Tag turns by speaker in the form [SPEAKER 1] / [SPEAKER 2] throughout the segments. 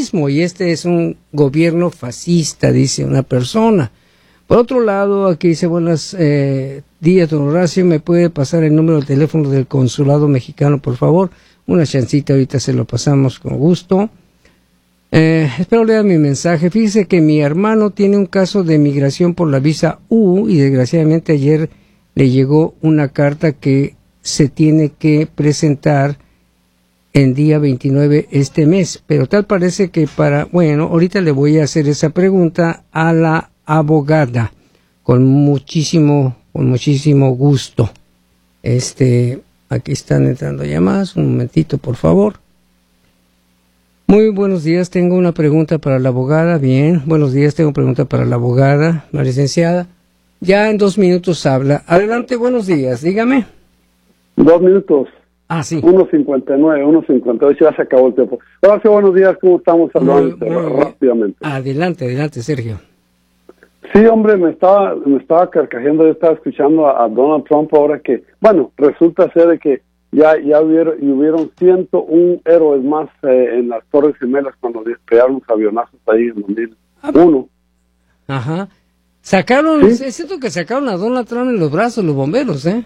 [SPEAKER 1] fascismo y este es un gobierno fascista, dice una persona. Por otro lado, aquí dice, buenos días, don Horacio, ¿me puede pasar el número de teléfono del consulado mexicano, por favor? Una chancita, ahorita se lo pasamos con gusto. Espero leer mi mensaje. Fíjese que mi hermano tiene un caso de migración por la visa U y desgraciadamente ayer le llegó una carta que se tiene que presentar en día 29 este mes, pero tal parece que ahorita le voy a hacer esa pregunta a la abogada con muchísimo gusto. Aquí están entrando llamadas, un momentito por favor. Muy buenos días, tengo una pregunta para la abogada. Bien, buenos días, tengo una pregunta para la abogada, la licenciada. Ya en 2 minutos habla. Adelante, buenos días, dígame.
[SPEAKER 2] 2 minutos.
[SPEAKER 1] Ah, sí.
[SPEAKER 2] 1:59, 1:58, ya se acabó el tiempo. Horacio, buenos días, ¿cómo estamos hablando rápidamente?
[SPEAKER 1] Adelante, Sergio.
[SPEAKER 2] Sí, hombre, me estaba carcajeando, yo estaba escuchando a Donald Trump ahora que, resulta ser de que ya hubieron 101 héroes más en las Torres Gemelas cuando despegaron los avionazos ahí en 2001.
[SPEAKER 1] Ajá. Es cierto que sacaron a Donald Trump en los brazos los bomberos, ¿eh?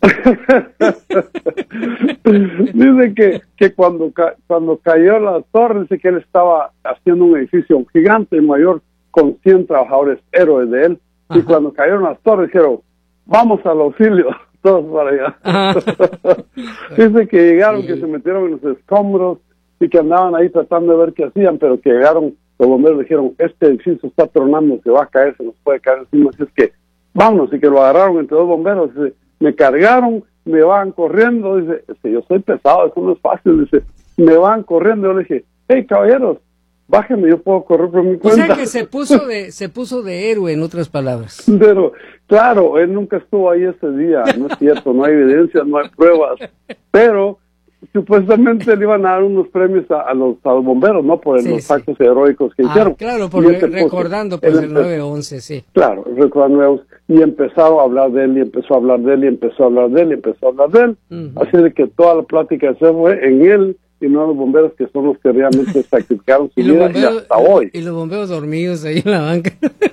[SPEAKER 2] Dice que cuando cayó la torre, dice que él estaba haciendo un edificio gigante mayor con 100 trabajadores héroes de él. Ajá. Y cuando cayeron las torres dijeron, vamos al auxilio, todos para allá. Dice que llegaron, que se metieron en los escombros y que andaban ahí tratando de ver qué hacían, pero que llegaron, los bomberos dijeron, este edificio está tronando, se va a caer, se nos puede caer encima, así es que vámonos, y que lo agarraron entre 2 bomberos. Dice, me cargaron, me van corriendo, dice, yo soy pesado, eso no es fácil, dice, me van corriendo. Yo le dije, hey, caballeros, bájenme, yo puedo correr por mi cuenta.
[SPEAKER 1] O sea que se puso de héroe, en otras palabras.
[SPEAKER 2] Pero, claro, él nunca estuvo ahí ese día, no es cierto, no hay evidencia, no hay pruebas, pero supuestamente le iban a dar unos premios a los bomberos, ¿no? Por los actos heroicos que hicieron.
[SPEAKER 1] Claro, recordando el 9/11, sí.
[SPEAKER 2] Claro, recordando, y empezaron a hablar de él, y empezó a hablar de él, y empezó a hablar de él, y empezó a hablar de él. Así de que toda la plática se fue en él, y no los bomberos que son los que realmente sacrificaron su vida, y hasta hoy.
[SPEAKER 1] Y los bomberos dormidos ahí en la banca.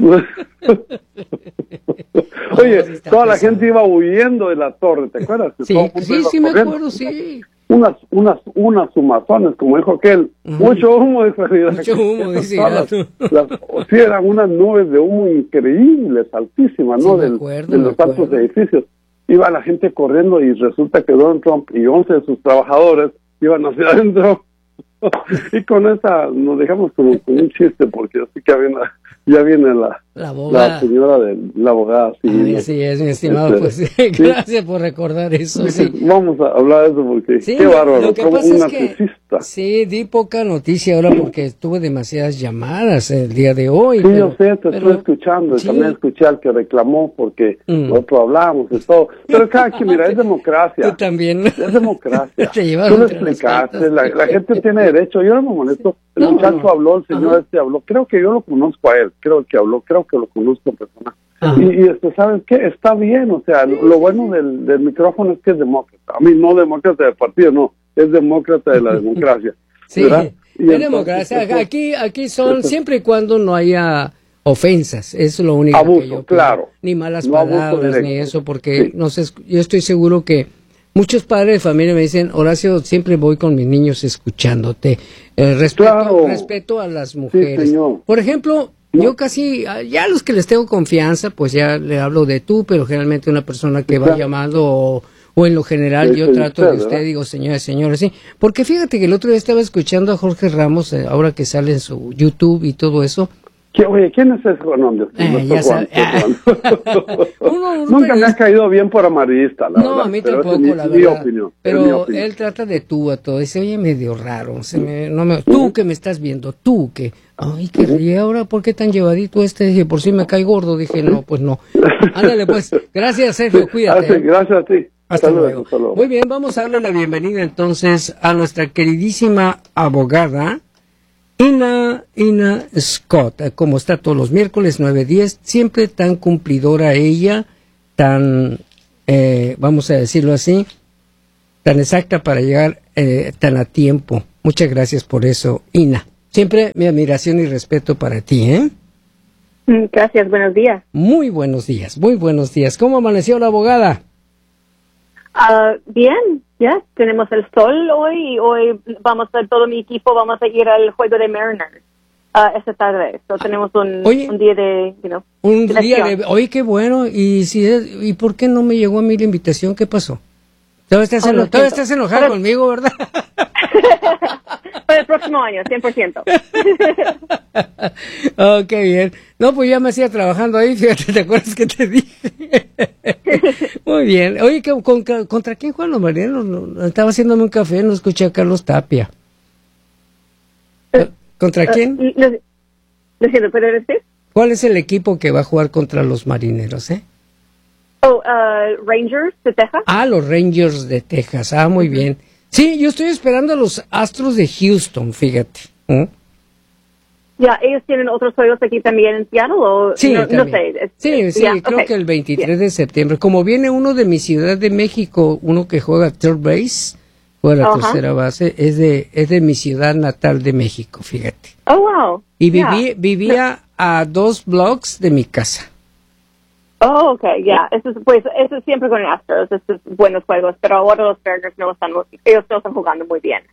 [SPEAKER 2] Oye, toda la gente iba huyendo de la torre, ¿te acuerdas?
[SPEAKER 1] Sí, me acuerdo, sí.
[SPEAKER 2] Unas sumazones, como dijo aquel, mucho humo,
[SPEAKER 1] mucho humo, dice.
[SPEAKER 2] Sí, eran unas nubes de humo increíbles, altísimas, ¿no? De los altos edificios. Iba la gente corriendo y resulta que Donald Trump y 11 de sus trabajadores iban hacia adentro. Y con esa nos dejamos como con un chiste, porque así que ya viene la señora de la abogada. Sí,
[SPEAKER 1] sí, es mi estimado, gracias por recordar eso. Sí.
[SPEAKER 2] Vamos a hablar de eso porque qué bárbaro,
[SPEAKER 1] lo que
[SPEAKER 2] como
[SPEAKER 1] pasa
[SPEAKER 2] una
[SPEAKER 1] es que,
[SPEAKER 2] narcisista.
[SPEAKER 1] Sí, di poca noticia ahora porque tuve demasiadas llamadas el día de hoy.
[SPEAKER 2] Sí, yo sé, estoy escuchando, y también escuché al que reclamó porque nosotros hablamos y todo, pero cada quien, mira, es democracia.
[SPEAKER 1] Tú también.
[SPEAKER 2] Es democracia.
[SPEAKER 1] Tú
[SPEAKER 2] lo explicaste, la gente tiene derecho, yo no me molesto, el muchacho habló, el señor habló, creo que yo lo conozco a él, creo que lo conozco en persona. Y ¿sabes qué? Está bien, o sea, lo bueno del micrófono es que es demócrata. A mí no demócrata del partido, no, es demócrata de la democracia.
[SPEAKER 1] Sí, es democracia. Aquí son siempre y cuando no haya ofensas, eso es lo único
[SPEAKER 2] abuso,
[SPEAKER 1] que yo
[SPEAKER 2] claro.
[SPEAKER 1] Ni malas palabras, ni eso, porque no sé, yo estoy seguro que muchos padres de familia me dicen, Horacio, siempre voy con mis niños escuchándote. Respeto a las mujeres.
[SPEAKER 2] Sí,
[SPEAKER 1] por ejemplo, yo casi, ya a los que les tengo confianza, pues ya le hablo de tú, pero generalmente una persona que va llamando o en lo general yo trato de usted, digo señora, sí. Porque fíjate que el otro día estaba escuchando a Jorge Ramos, ahora que sale en su YouTube y todo eso.
[SPEAKER 2] Oye, ¿quién es ese nombre?
[SPEAKER 1] Ya sabes.
[SPEAKER 2] Nunca me ha caído bien por amarillista, la verdad.
[SPEAKER 1] No, a mí tampoco, la verdad.
[SPEAKER 2] Mi opinión.
[SPEAKER 1] Pero él trata de tú a todo. Dice, oye, medio raro. Tú que me estás viendo, tú que... Ay, qué ríe ahora, ¿por qué tan llevadito este? Dije, por si me cae gordo. Dije, no, pues no. Ándale, pues. Gracias, Sergio, cuídate.
[SPEAKER 2] Gracias a ti.
[SPEAKER 1] Hasta luego. Muy bien, vamos a darle la bienvenida entonces a nuestra queridísima abogada, Ina Scott, como está todos los miércoles 9:10, siempre tan cumplidora ella, tan, vamos a decirlo así, tan exacta para llegar tan a tiempo. Muchas gracias por eso, Ina. Siempre mi admiración y respeto para ti, ¿eh?
[SPEAKER 3] Gracias, buenos días.
[SPEAKER 1] Muy buenos días, muy buenos días. ¿Cómo amaneció la abogada?
[SPEAKER 3] Bien, ya, tenemos el sol hoy y hoy todo mi equipo vamos a ir al juego de Mariners esta tarde. So, tenemos un día de,
[SPEAKER 1] un día de, oye, qué bueno. ¿Y por qué no me llegó a mí la invitación? ¿Qué pasó? Todavía estás enojada conmigo, ¿verdad?
[SPEAKER 3] Para el próximo año, 100%.
[SPEAKER 1] Oh, qué bien. No, pues ya me hacía trabajando ahí, fíjate, ¿te acuerdas que te dije? Muy bien. Oye, ¿contra quién juegan los marineros? Estaba haciéndome un café, no escuché a Carlos Tapia. ¿Contra quién?
[SPEAKER 3] Lo siento, ¿puede decir?
[SPEAKER 1] ¿Cuál es el equipo que va a jugar contra los marineros,
[SPEAKER 3] Rangers de Texas.
[SPEAKER 1] Los Rangers de Texas. Muy bien. Sí, yo estoy esperando a los Astros de Houston, fíjate.
[SPEAKER 3] Ya, ellos tienen otros juegos aquí también en Seattle, ¿o?
[SPEAKER 1] Sí,
[SPEAKER 3] no sé.
[SPEAKER 1] Sí, creo que el 23 de septiembre. Como viene uno de mi Ciudad de México, uno que juega third base, juega la tercera base, es de mi ciudad natal de México, fíjate.
[SPEAKER 3] Oh, wow.
[SPEAKER 1] Y vivía a 2 blocks de mi casa.
[SPEAKER 3] Oh, okay, ya. Eso es siempre con Astros, estos buenos juegos, pero ahora los Mariners ellos no están jugando muy bien.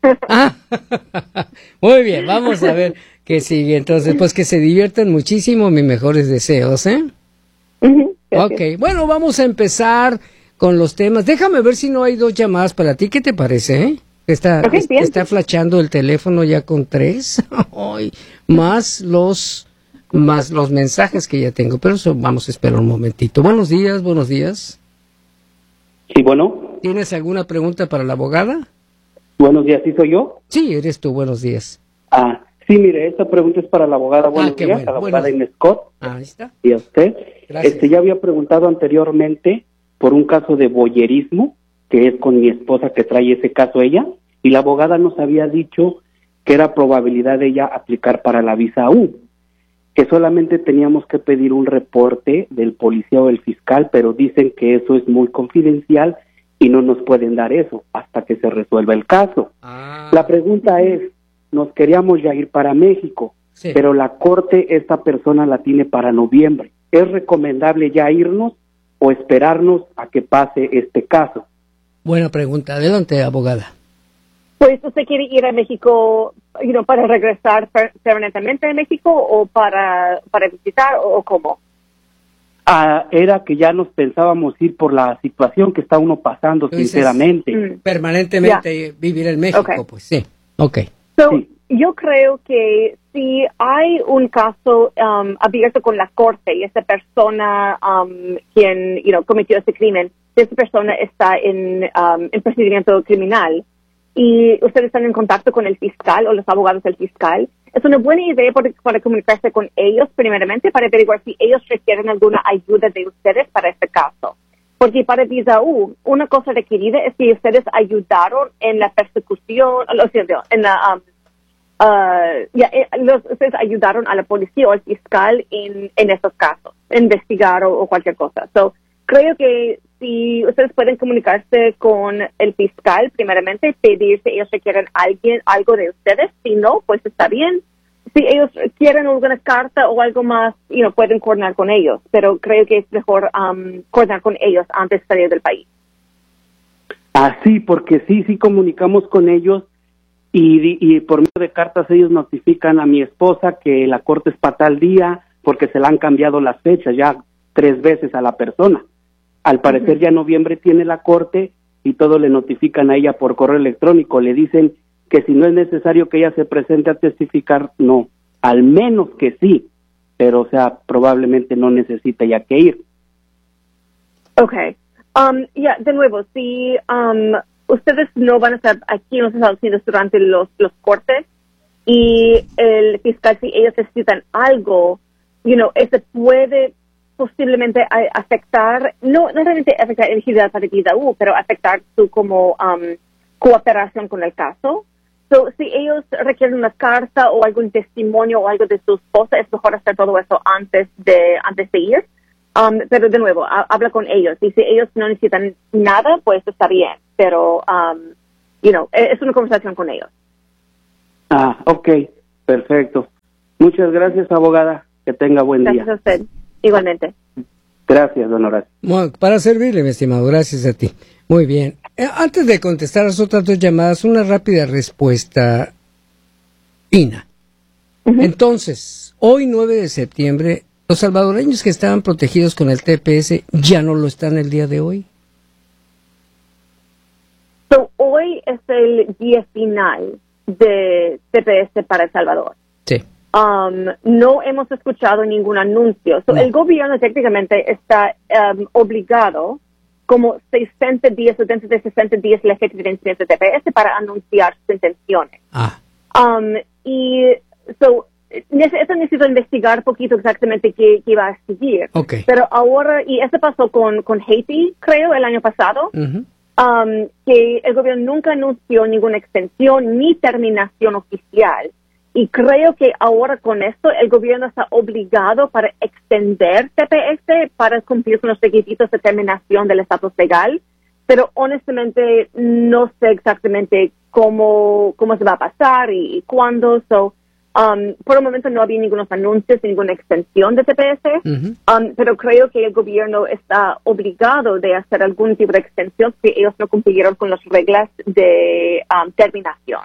[SPEAKER 1] Muy bien, vamos a ver qué sigue. Entonces, pues que se diviertan muchísimo, mis mejores deseos, Ok, bueno, vamos a empezar con los temas. Déjame ver si no hay 2 llamadas para ti. ¿Qué te parece, Está flashando el teléfono ya con 3, más los mensajes que ya tengo, pero eso vamos a esperar un momentito. Buenos días.
[SPEAKER 4] Sí, bueno.
[SPEAKER 1] ¿Tienes alguna pregunta para la abogada?
[SPEAKER 4] Buenos días, ¿sí soy yo?
[SPEAKER 1] Sí, eres tú, buenos días.
[SPEAKER 4] Sí, mire, esta pregunta es para la abogada. Buenos días,
[SPEAKER 1] bueno,
[SPEAKER 4] a la abogada Inés Scott.
[SPEAKER 1] Ahí está.
[SPEAKER 4] Y a usted.
[SPEAKER 1] Gracias.
[SPEAKER 4] Ya había preguntado anteriormente por un caso de voyerismo, que es con mi esposa que trae ese caso ella, y la abogada nos había dicho que era probabilidad de ella aplicar para la visa U, que solamente teníamos que pedir un reporte del policía o del fiscal, pero dicen que eso es muy confidencial y no nos pueden dar eso hasta que se resuelva el caso. La pregunta es, nos queríamos ya ir para México, pero la corte esta persona la tiene para noviembre. ¿Es recomendable ya irnos o esperarnos a que pase este caso?
[SPEAKER 1] Buena pregunta. Adelante, abogada.
[SPEAKER 3] Pues, ¿usted quiere ir a México, para regresar permanentemente a México o para visitar o cómo?
[SPEAKER 4] Era que ya nos pensábamos ir por la situación que está uno pasando, sinceramente.
[SPEAKER 1] Permanentemente vivir en México, pues sí. Okay.
[SPEAKER 3] Sí. Yo creo que si hay un caso abierto con la corte y esa persona quien cometió ese crimen, si esa persona está en procedimiento criminal, y ustedes están en contacto con el fiscal o los abogados del fiscal, es una buena idea para comunicarse con ellos primeramente para averiguar si ellos requieren alguna ayuda de ustedes para este caso. Porque para visa U, una cosa requerida es que ustedes ayudaron en la persecución, ustedes ayudaron a la policía o al fiscal en estos casos, investigar o cualquier cosa. So, creo que si ustedes pueden comunicarse con el fiscal, primeramente, pedir si ellos requieren algo de ustedes. Si no, pues está bien. Si ellos quieren alguna carta o algo más, pueden coordinar con ellos. Pero creo que es mejor coordinar con ellos antes de salir del país.
[SPEAKER 4] Sí, porque sí comunicamos con ellos y por medio de cartas ellos notifican a mi esposa que la corte es para tal día porque se le han cambiado las fechas ya 3 veces a la persona. Al parecer ya en noviembre tiene la corte y todo le notifican a ella por correo electrónico. Le dicen que si no es necesario que ella se presente a testificar, no. Al menos que sí, pero probablemente no necesita ya que ir.
[SPEAKER 3] Okay. De nuevo, si ustedes no van a estar aquí en los Estados Unidos durante los cortes y el fiscal, si ellos necesitan algo, ese puede posiblemente afectar, no realmente afectar elegibilidad para visa U, pero afectar su cooperación con el caso. So, si ellos requieren una carta o algún testimonio o algo de su esposa, es mejor hacer todo eso antes de ir. Pero de nuevo, habla con ellos. Y si ellos no necesitan nada, pues está bien. Pero, es una conversación con ellos.
[SPEAKER 4] Ok. Perfecto. Muchas gracias, abogada. Que tenga buen día.
[SPEAKER 3] Gracias a usted. Igualmente.
[SPEAKER 4] Gracias, don Horacio.
[SPEAKER 1] Bueno, para servirle, mi estimado, gracias a ti. Muy bien. Antes de contestar las otras dos llamadas, una rápida respuesta, Ina. Entonces, hoy 9 de septiembre, los salvadoreños que estaban protegidos con el TPS ya no lo están el día de hoy.
[SPEAKER 3] Hoy es el día final de TPS para El Salvador.
[SPEAKER 1] Sí.
[SPEAKER 3] No hemos escuchado ningún anuncio.
[SPEAKER 1] No.
[SPEAKER 3] El gobierno técnicamente está obligado como 60 días, o dentro de 60 días, la fecha de vencimiento de TPS para anunciar sus intenciones. Eso necesito investigar un poquito exactamente qué iba a seguir.
[SPEAKER 1] Okay.
[SPEAKER 3] Pero ahora, y eso pasó con Haití, creo, el año pasado, que el gobierno nunca anunció ninguna extensión ni terminación oficial. Y creo que ahora con esto el gobierno está obligado para extender TPS para cumplir con los requisitos de terminación del estatus legal. Pero honestamente no sé exactamente cómo se va a pasar y cuándo. Por el momento no había ningunos anuncios, ninguna extensión de TPS, pero creo que el gobierno está obligado de hacer algún tipo de extensión si ellos no cumplieron con las reglas de terminación.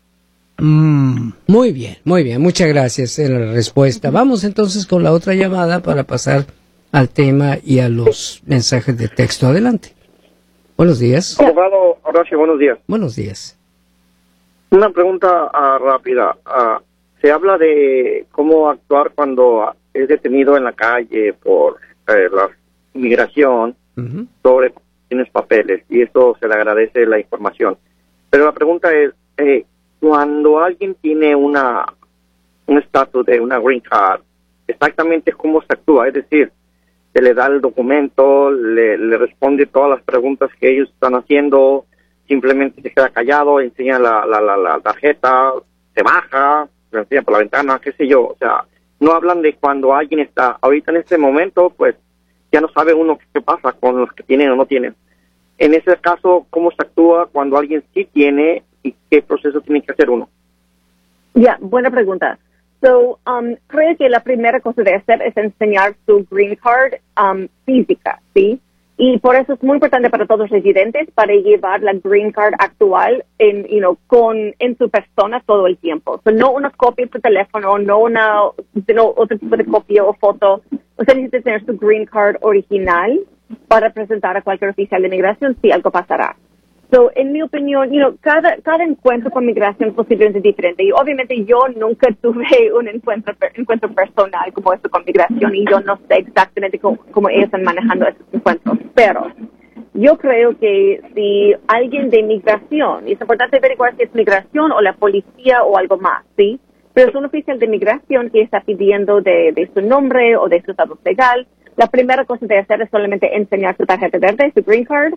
[SPEAKER 1] Muy bien, muchas gracias en la respuesta. Vamos entonces con la otra llamada para pasar al tema y a los mensajes de texto. Adelante. Buenos días.
[SPEAKER 5] Abogado Horacio, buenos días.
[SPEAKER 1] Buenos días.
[SPEAKER 5] Una pregunta rápida. Se habla de cómo actuar cuando es detenido en la calle por la inmigración, sobre tienes papeles, y eso se le agradece la información. Pero la pregunta es, cuando alguien tiene un estatus de una green card, exactamente cómo se actúa, es decir, se le da el documento, le responde todas las preguntas que ellos están haciendo, simplemente se queda callado, enseña la tarjeta, se baja, se enseña por la ventana, qué sé yo. O sea, no hablan de cuando alguien está, ahorita en este momento, pues ya no sabe uno qué pasa con los que tienen o no tienen. En ese caso, ¿cómo se actúa cuando alguien sí tiene y qué proceso tiene que hacer uno?
[SPEAKER 3] Buena pregunta. Creo que la primera cosa de hacer es enseñar su green card física, ¿sí? Y por eso es muy importante para todos los residentes para llevar la green card actual en su persona todo el tiempo. No una copia en su teléfono, no otro tipo de copia o foto. Usted necesita tener su green card original para presentar a cualquier oficial de migración si algo pasará. En mi opinión, cada encuentro con migración es posiblemente diferente. Y obviamente yo nunca tuve un encuentro personal como esto con migración y yo no sé exactamente cómo ellos están manejando esos encuentros. Pero yo creo que si alguien de migración, y es importante averiguar si es migración o la policía o algo más, ¿sí? Pero es un oficial de migración que está pidiendo de su nombre o de su estatus legal, la primera cosa de hacer es solamente enseñar su tarjeta verde, su green card,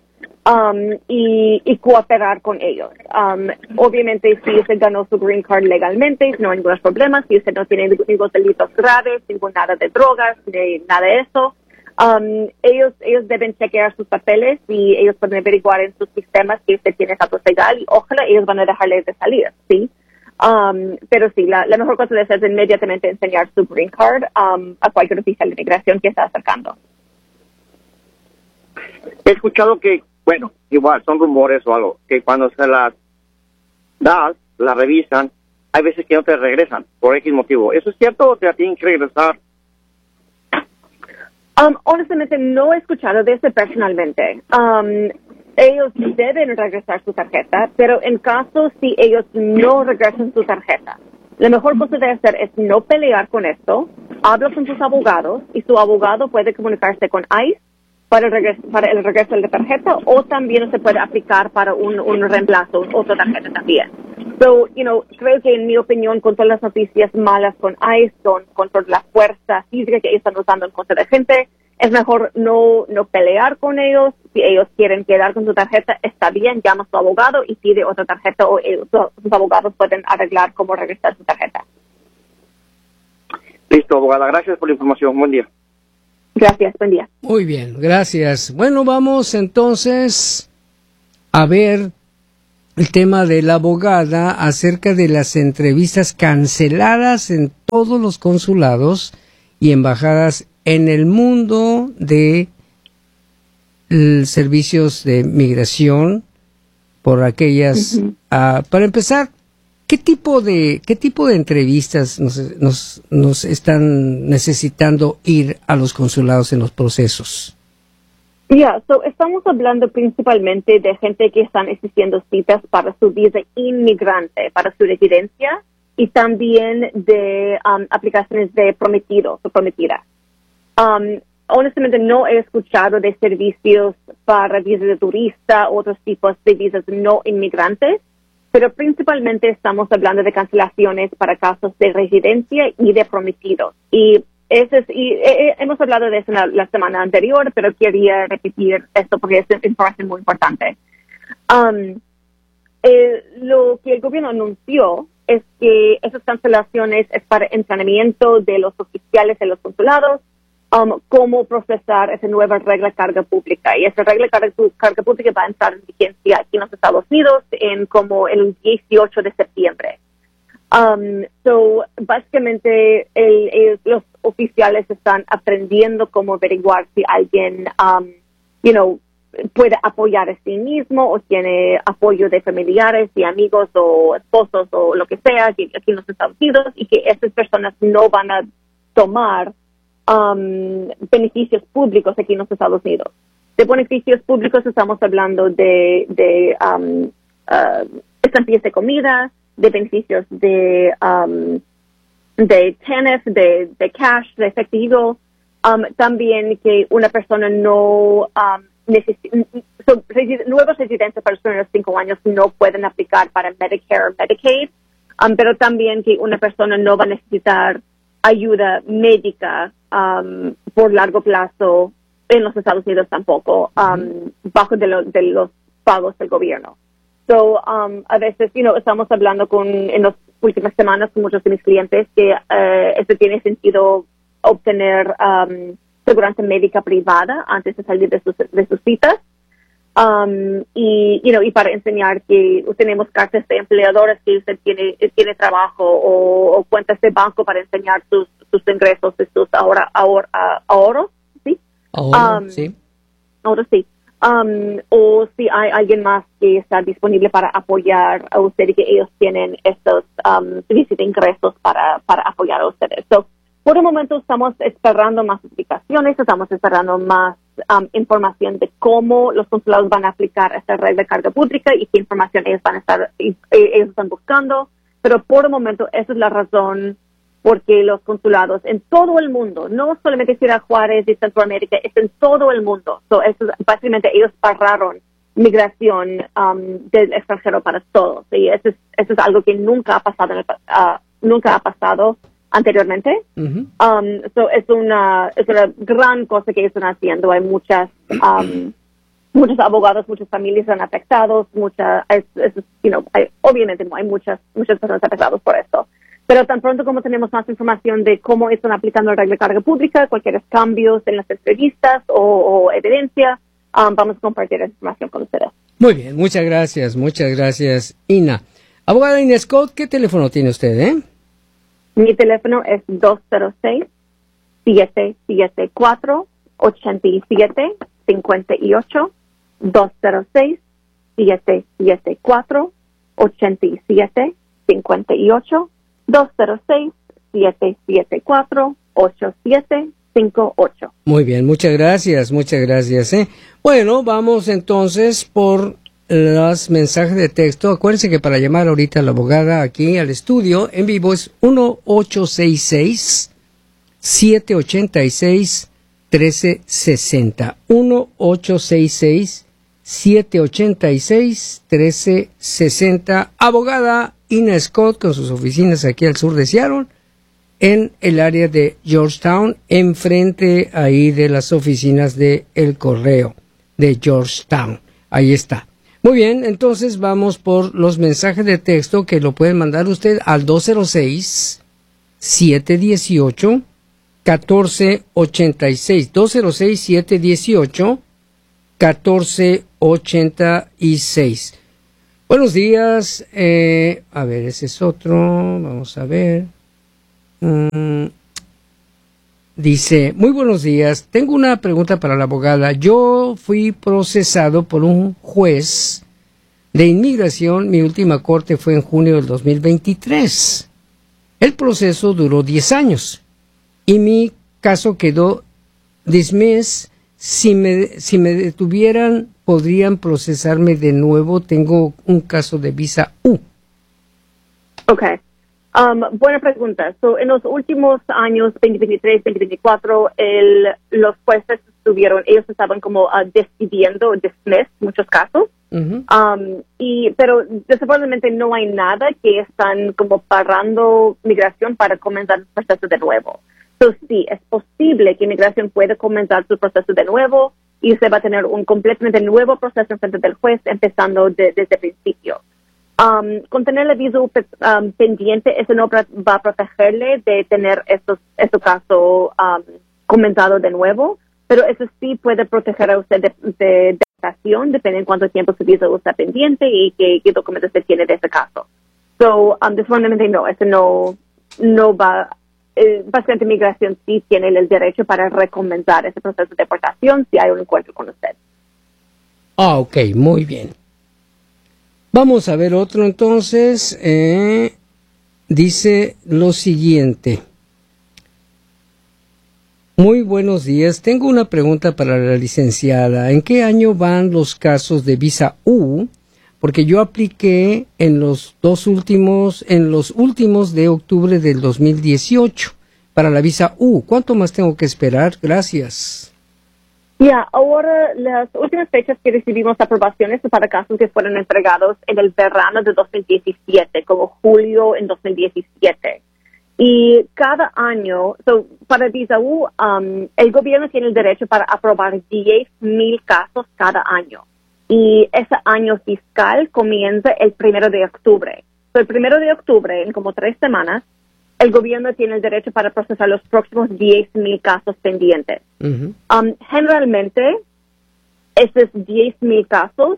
[SPEAKER 3] y cooperar con ellos. Obviamente, si usted ganó su green card legalmente, no hay ningún problema. Si usted no tiene ningún delitos graves, nada de drogas, nada de eso, ellos deben chequear sus papeles y ellos pueden averiguar en sus sistemas que usted tiene estatus legal y ojalá ellos van a dejarle de salir, ¿sí? Pero sí, la mejor cosa de hacer es inmediatamente enseñar su green card a cualquier oficial de migración que está acercando.
[SPEAKER 5] He escuchado que, bueno, igual son rumores o algo, que cuando se las das, la revisan, hay veces que no te regresan por X motivo. ¿Eso es cierto o te la tienen que regresar?
[SPEAKER 3] Honestamente, no he escuchado de eso personalmente. Ellos deben regresar su tarjeta, pero en caso si ellos no regresan su tarjeta, la mejor cosa de hacer es no pelear con esto, habla con sus abogados y su abogado puede comunicarse con ICE para el regreso de la tarjeta o también se puede aplicar para un reemplazo, otra tarjeta también. Creo que en mi opinión, con todas las noticias malas con ICE, con toda la fuerza física que ellos están usando en contra de gente, es mejor no pelear con ellos. Si ellos quieren quedar con su tarjeta, está bien, llama a su abogado y pide otra tarjeta o sus abogados pueden arreglar cómo regresar su tarjeta.
[SPEAKER 5] Listo, abogada. Gracias por la información. Buen día.
[SPEAKER 3] Gracias, buen día.
[SPEAKER 1] Muy bien, gracias. Bueno, vamos entonces a ver el tema de la abogada acerca de las entrevistas canceladas en todos los consulados y embajadas en el mundo de servicios de migración por aquellas. Para empezar, ¿qué tipo de entrevistas nos están necesitando ir a los consulados en los procesos?
[SPEAKER 3] Estamos hablando principalmente de gente que están exigiendo citas para su visa inmigrante, para su residencia, y también de aplicaciones de prometidos o prometidas. Honestamente, no he escuchado de servicios para visas de turista o otros tipos de visas no inmigrantes, pero principalmente estamos hablando de cancelaciones para casos de residencia y de prometidos. Y hemos hablado de eso la semana anterior, pero quería repetir esto porque es información muy importante. Lo que el gobierno anunció es que esas cancelaciones es para entrenamiento de los oficiales de los consulados, cómo procesar esa nueva regla carga pública. Y esa regla carga pública va a entrar en vigencia aquí en los Estados Unidos como el 18 de septiembre. Básicamente, los oficiales están aprendiendo cómo averiguar si alguien, puede apoyar a sí mismo o tiene apoyo de familiares y amigos o esposos o lo que sea aquí en los Estados Unidos, y que esas personas no van a tomar beneficios públicos aquí en los Estados Unidos. De beneficios públicos estamos hablando de estampillas de comida, de beneficios de TANF, de cash, de efectivo. También que una persona nuevos residentes para los primeros 5 años no pueden aplicar para Medicare o Medicaid, pero también que una persona no va a necesitar ayuda médica por largo plazo en los Estados Unidos tampoco, bajo de los pagos del gobierno. A veces, estamos hablando en las últimas semanas con muchos de mis clientes que esto tiene sentido obtener seguridad médica privada antes de salir de sus citas. Y para enseñar que tenemos cartas de empleadores que usted tiene trabajo o cuentas de banco para enseñar sus ingresos, sus ahorros, ¿sí?
[SPEAKER 1] Sí.
[SPEAKER 3] Ahora sí. O si hay alguien más que está disponible para apoyar a ustedes, que ellos tienen estos servicios de ingresos para apoyar a ustedes. Por el momento estamos esperando más explicaciones, estamos esperando más información de cómo los consulados van a aplicar esta regla de carga pública y qué información ellos están buscando. Pero por el momento esa es la razón porque los consulados en todo el mundo, no solamente Ciudad Juárez y Centroamérica, es en todo el mundo. Básicamente ellos pararon migración del extranjero para todos. Y eso es algo que nunca ha pasado anteriormente. Es una gran cosa que ellos están haciendo. Hay muchos abogados, muchas familias están afectados, obviamente hay muchas personas afectadas por esto. Pero tan pronto como tenemos más información de cómo están aplicando la regla de carga pública, cualquier cambios en las entrevistas o evidencia, vamos a compartir esa información con ustedes.
[SPEAKER 1] Muy bien, muchas gracias, Ina. Abogada Ina Scott, ¿qué teléfono tiene usted,
[SPEAKER 3] Mi teléfono es 206-774-8758, 206-774-8758, 206-774-8758.
[SPEAKER 1] Muy bien, muchas gracias. Bueno, vamos entonces por los mensajes de texto. Acuérdense que para llamar ahorita a la abogada aquí al estudio en vivo es 1-866-786-1360. 1-866-786-1360. Abogada Ina Scott con sus oficinas aquí al sur de Seattle, en el área de Georgetown, enfrente ahí de las oficinas de El Correo de Georgetown. Ahí está. Muy bien, entonces vamos por los mensajes de texto que lo pueden mandar usted al 206-718-1486. 206-718-1486. Buenos días. A ver, ese es otro. Vamos a ver. Dice, muy buenos días. Tengo una pregunta para la abogada. Yo fui procesado por un juez de inmigración. Mi última corte fue en junio del 2023. El proceso duró 10 años y mi caso quedó dismissed. Si me detuvieran, podrían procesarme de nuevo. Tengo un caso de visa U.
[SPEAKER 3] Okay. Buena pregunta. So, en los últimos años, 2023, 2024, los jueces ellos estaban como decidiendo dismiss muchos casos.
[SPEAKER 1] Uh-huh.
[SPEAKER 3] Pero desafortunadamente no hay nada que están como parando migración para comenzar el proceso de nuevo. So, sí, es posible que inmigración pueda comenzar su proceso de nuevo y usted va a tener un completamente nuevo proceso en frente del juez, empezando desde el principio. Con tener el visa pendiente, eso no va a protegerle de tener este caso comenzado de nuevo, pero eso sí puede proteger a usted de deportación, depende en cuánto tiempo su visa está pendiente y qué documentos se tiene de ese caso. So, desafortunadamente no, eso no va. Básicamente, migración sí tiene el derecho para recomendar ese proceso de deportación si hay un encuentro con usted.
[SPEAKER 1] Ok, muy bien. Vamos a ver otro entonces. Dice lo siguiente. Muy buenos días. Tengo una pregunta para la licenciada. ¿En qué año van los casos de visa U? Porque yo apliqué en los últimos de octubre del 2018 para la visa U. ¿Cuánto más tengo que esperar? Gracias.
[SPEAKER 3] Ahora las últimas fechas que recibimos aprobaciones para casos que fueron entregados en el verano de 2017, como julio en 2017. Y cada año, para visa U, el gobierno tiene el derecho para aprobar 10,000 casos cada año. Y ese año fiscal comienza el 1 de octubre. El 1 de octubre, en como 3 semanas, el gobierno tiene el derecho para procesar los próximos 10,000 casos pendientes.
[SPEAKER 1] Uh-huh.
[SPEAKER 3] Generalmente, esos 10,000 casos,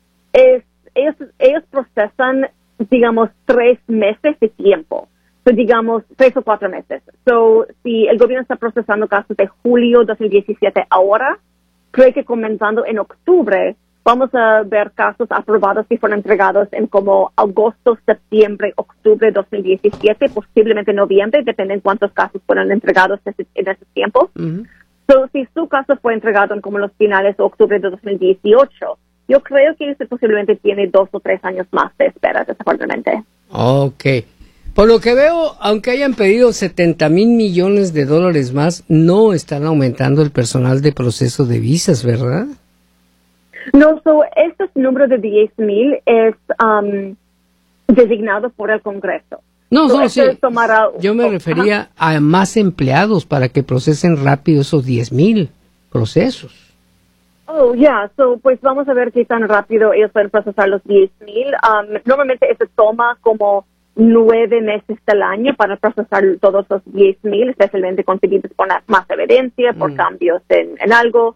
[SPEAKER 3] ellos procesan, digamos, 3 meses de tiempo. Digamos, 3 o 4 meses. Si el gobierno está procesando casos de julio 2017 ahora, creo que comenzando en octubre, vamos a ver casos aprobados que fueron entregados en como agosto, septiembre, octubre de 2017, posiblemente noviembre, depende de cuántos casos fueron entregados en ese tiempo.
[SPEAKER 1] Uh-huh.
[SPEAKER 3] Si su caso fue entregado en como los finales de octubre de 2018, yo creo que usted posiblemente tiene 2 o 3 años más de espera, desafortunadamente.
[SPEAKER 1] Ok. Por lo que veo, aunque hayan pedido 70,000 millones de dólares más, no están aumentando el personal de proceso de visas, ¿verdad?
[SPEAKER 3] No, este número de 10,000 es designado por el Congreso.
[SPEAKER 1] No, sí. Yo me refería a más empleados para que procesen rápido esos 10,000 procesos.
[SPEAKER 3] Pues vamos a ver qué tan rápido ellos pueden procesar los 10,000. Normalmente eso toma como 9 meses del año para procesar todos los 10,000, especialmente con pedidos por más evidencia, por cambios en algo.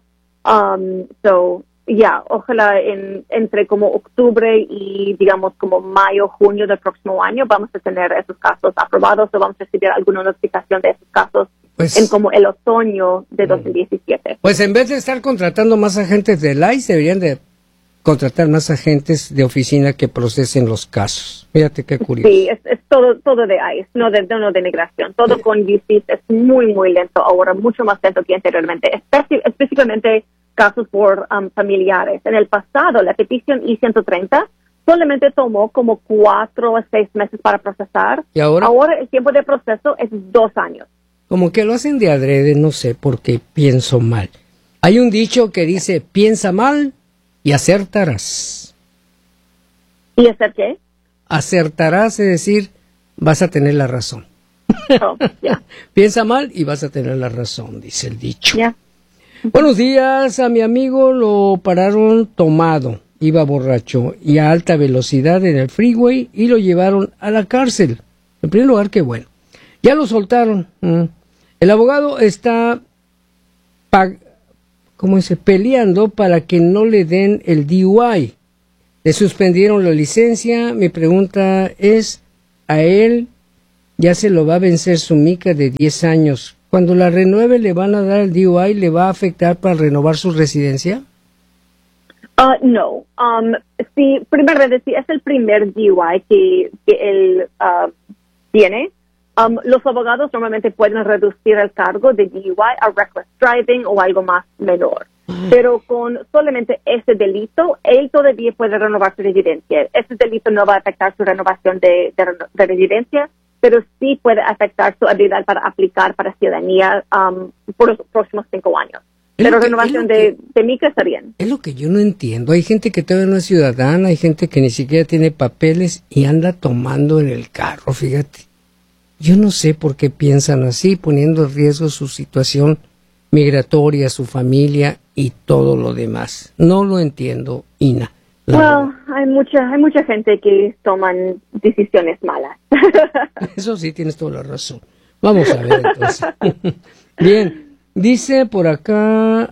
[SPEAKER 3] Ojalá entre como octubre y digamos como mayo, junio del próximo año vamos a tener esos casos aprobados o vamos a recibir alguna notificación de esos casos en como el otoño de 2017.
[SPEAKER 1] Pues en vez de estar contratando más agentes de ICE, deberían de contratar más agentes de oficina que procesen los casos. Fíjate qué curioso.
[SPEAKER 3] Sí, es todo de ICE, no de migración. Todo con UCIS es muy, muy lento ahora, mucho más lento que anteriormente, específicamente casos por familiares. En el pasado, la petición I-130 solamente tomó como 4 a 6 meses para procesar.
[SPEAKER 1] ¿Y ahora?
[SPEAKER 3] Ahora el tiempo de proceso es 2 años.
[SPEAKER 1] Como que lo hacen de adrede, no sé, porque pienso mal. Hay un dicho que dice, piensa mal y acertarás.
[SPEAKER 3] ¿Y hacer qué?
[SPEAKER 1] Acertarás, es decir, vas a tener la razón. Piensa mal y vas a tener la razón, dice el dicho. Buenos días, a mi amigo lo pararon tomado, iba borracho y a alta velocidad en el freeway y lo llevaron a la cárcel. En primer lugar, qué bueno. Ya lo soltaron. El abogado está peleando para que no le den el DUI. Le suspendieron la licencia. Mi pregunta es, a él ya se lo va a vencer su mica de 10 años. Cuando la renueve, ¿le van a dar el DUI? ¿Le va a afectar para renovar su residencia?
[SPEAKER 3] No. Sí, primeramente, si es el primer DUI que él tiene, los abogados normalmente pueden reducir el cargo de DUI a reckless driving o algo más menor. Pero con solamente ese delito, él todavía puede renovar su residencia. Ese delito no va a afectar su renovación de residencia, pero sí puede afectar su habilidad para aplicar para ciudadanía por los próximos 5 años. Pero renovación de mica está bien.
[SPEAKER 1] Es lo que yo no entiendo. Hay gente que todavía no es ciudadana, hay gente que ni siquiera tiene papeles y anda tomando en el carro, fíjate. Yo no sé por qué piensan así, poniendo en riesgo su situación migratoria, su familia y todo lo demás. No lo entiendo, Ina.
[SPEAKER 3] Bueno, hay mucha gente que toman decisiones malas.
[SPEAKER 1] Eso sí, tienes toda la razón. Vamos a ver entonces. Bien. Dice por acá,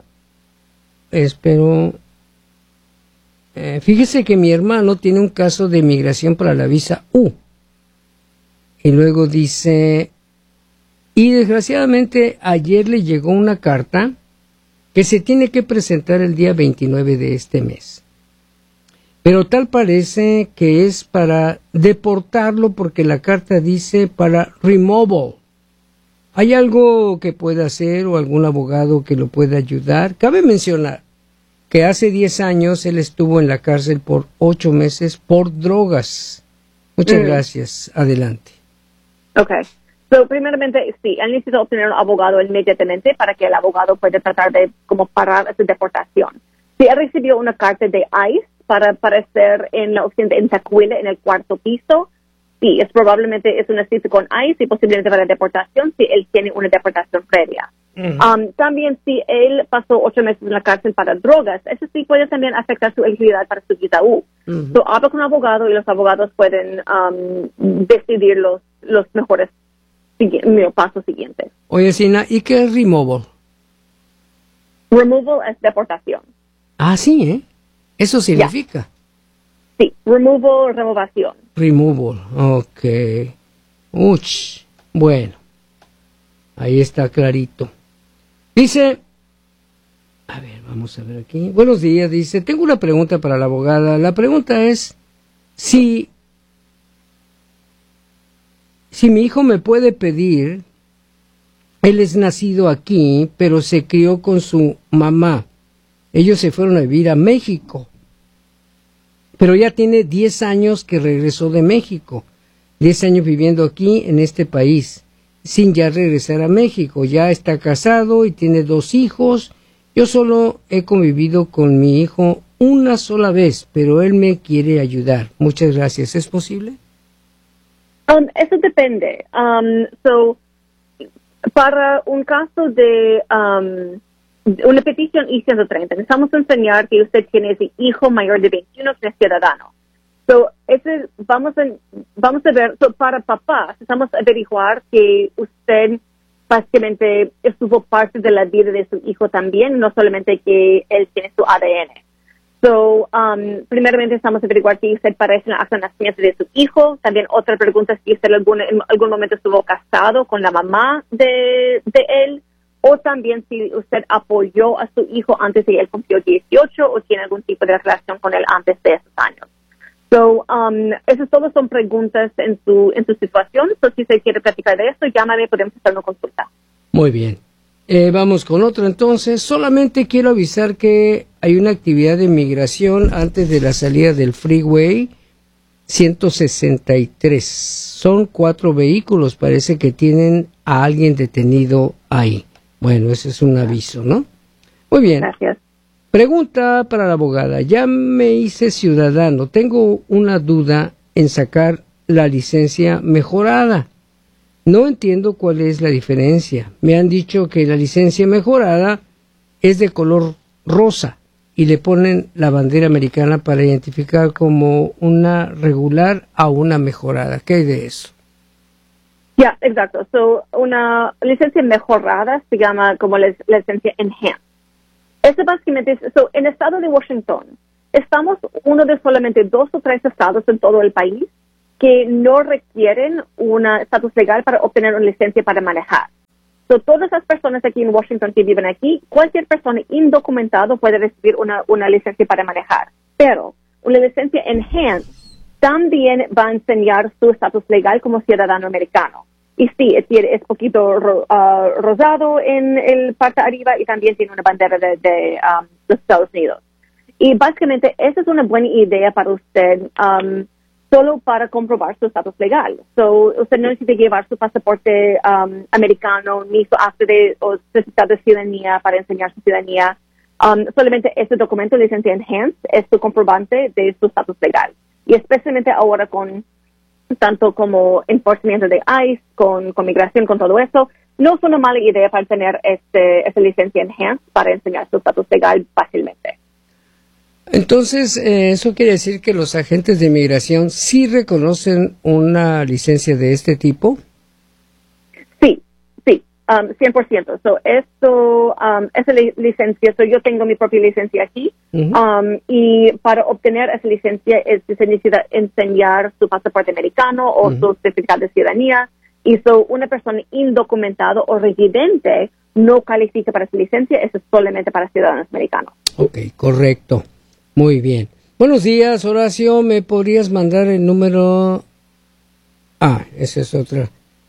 [SPEAKER 1] fíjese que mi hermano tiene un caso de migración para la visa U. Y luego dice, y desgraciadamente ayer le llegó una carta que se tiene que presentar el día 29 de este mes. Pero tal parece que es para deportarlo porque la carta dice para removal. ¿Hay algo que pueda hacer o algún abogado que lo pueda ayudar? Cabe mencionar que hace 10 años él estuvo en la cárcel por 8 meses por drogas. Muchas gracias. Adelante.
[SPEAKER 3] Okay. So, primeramente, sí, él necesita obtener un abogado inmediatamente para que el abogado pueda tratar de como parar su deportación. Si él recibió una carta de ICE para aparecer en la oficina en Tacuile, en el 4º piso, sí, probablemente es una cita con ICE y posiblemente para deportación si él tiene una deportación previa. También si él pasó 8 meses en la cárcel para drogas, eso sí puede también afectar su elegibilidad para su visa U. So, habla con un abogado y los abogados pueden decidir los mejores pasos siguientes.
[SPEAKER 1] Oye, Sina, ¿y qué es removal?
[SPEAKER 3] Removal es deportación.
[SPEAKER 1] Ah, sí, ¿eh? Eso significa.
[SPEAKER 3] Yeah. Sí, removal, removación.
[SPEAKER 1] Removal, ok. Uch, bueno, ahí está clarito. Dice, a ver, vamos a ver aquí. Buenos días, dice, tengo una pregunta para la abogada. La pregunta es, si mi hijo me puede pedir, él es nacido aquí, pero se crió con su mamá. Ellos se fueron a vivir a México. Pero ya tiene 10 años que regresó de México, 10 años viviendo aquí en este país, sin ya regresar a México. Ya está casado y tiene 2 hijos. Yo solo he convivido con mi hijo una sola vez, pero él me quiere ayudar. Muchas gracias. ¿Es posible?
[SPEAKER 3] Eso depende. Para un caso de una petición I-130, necesitamos enseñar que usted tiene ese hijo mayor de 21 que es ciudadano. Vamos a ver, para papá, necesitamos averiguar que usted básicamente estuvo parte de la vida de su hijo también, no solamente que él tiene su ADN. Primeramente estamos a averiguar si usted parece en el acta de nacimiento de su hijo. También otra pregunta es si usted en algún momento estuvo casado con la mamá de él, o también si usted apoyó a su hijo antes de que él cumplió 18 o tiene algún tipo de relación con él antes de esos años. Esas todas son preguntas en su situación. Si se quiere platicar de esto, llámame, podemos hacer una consulta.
[SPEAKER 1] Muy bien. Vamos con otro entonces. Solamente quiero avisar que hay una actividad de migración antes de la salida del Freeway 163. Son 4 vehículos, parece que tienen a alguien detenido ahí. Bueno, ese es un aviso, ¿no? Muy bien.
[SPEAKER 3] Gracias.
[SPEAKER 1] Pregunta para la abogada. Ya me hice ciudadano. Tengo una duda en sacar la licencia mejorada. No entiendo cuál es la diferencia. Me han dicho que la licencia mejorada es de color rosa y le ponen la bandera americana para identificar como una regular a una mejorada. ¿Qué hay de eso?
[SPEAKER 3] Ya, exacto. Una licencia mejorada se llama como la licencia enhanced. Eso básicamente es, en el estado de Washington, estamos uno de solamente 2 o 3 estados en todo el país que no requieren un estatus legal para obtener una licencia para manejar. So, todas las personas aquí en Washington que viven aquí, cualquier persona indocumentado puede recibir una licencia para manejar. Pero una licencia enhanced también va a enseñar su estatus legal como ciudadano americano. Y sí, es poquito rosado en el parte arriba y también tiene una bandera de los Estados Unidos. Y básicamente esa es una buena idea para usted solo para comprobar su estatus legal. So, usted no necesita llevar su pasaporte americano ni su acta de certificado de ciudadanía para enseñar su ciudadanía. Solamente ese documento, licencia enhanced, es su comprobante de su estatus legal. Y especialmente ahora con tanto como enforcement de ICE, con migración, con todo eso, no es una mala idea para tener esa licencia enhanced para enseñar su estatus legal fácilmente.
[SPEAKER 1] Entonces, eso quiere decir que los agentes de inmigración sí reconocen una licencia de este tipo.
[SPEAKER 3] Sí, 100%. So, esa licencia, yo tengo mi propia licencia aquí, y para obtener esa licencia se necesita enseñar su pasaporte americano o su certificado de ciudadanía, y una persona indocumentada o residente no califica para esa licencia, eso es solamente para ciudadanos americanos.
[SPEAKER 1] Ok, correcto. Muy bien. Buenos días, Horacio, ¿me podrías mandar el número? Esa es otra.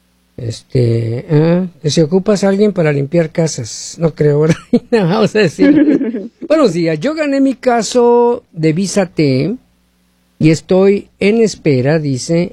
[SPEAKER 1] Que si ocupas a alguien para limpiar casas, no creo, ¿verdad? Vamos a decir. Buenos días, yo gané mi caso de visa T y estoy en espera, dice,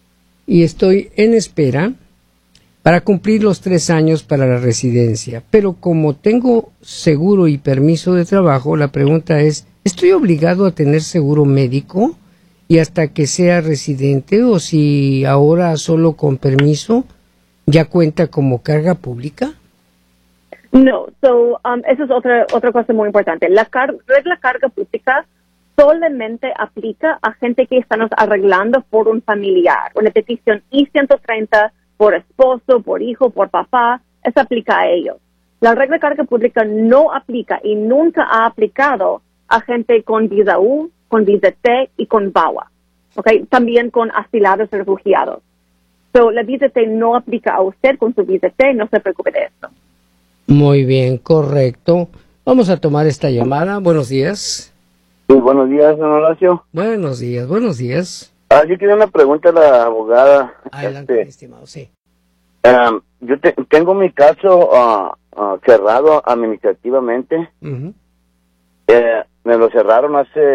[SPEAKER 1] para cumplir los 3 años para la residencia. Pero como tengo seguro y permiso de trabajo, la pregunta es, ¿estoy obligado a tener seguro médico y hasta que sea residente, o si ahora solo con permiso ya cuenta como carga pública?
[SPEAKER 3] No, eso es otra cosa muy importante. La regla carga pública solamente aplica a gente que estamos arreglando por un familiar. Una petición I-130 por esposo, por hijo, por papá, eso aplica a ellos. La regla carga pública no aplica y nunca ha aplicado a gente con visa U, con visa T y con VAWA. Okay? También con asilados y refugiados. La visa T no aplica a usted con su visa T, no se preocupe de esto.
[SPEAKER 1] Muy bien, correcto. Vamos a tomar esta llamada. Buenos días.
[SPEAKER 6] Sí, buenos días, don Horacio.
[SPEAKER 1] Buenos días.
[SPEAKER 6] Yo quería una pregunta a la abogada.
[SPEAKER 1] Adelante, estimado, sí.
[SPEAKER 6] Yo tengo mi caso cerrado administrativamente.
[SPEAKER 1] Uh-huh.
[SPEAKER 6] Me lo cerraron hace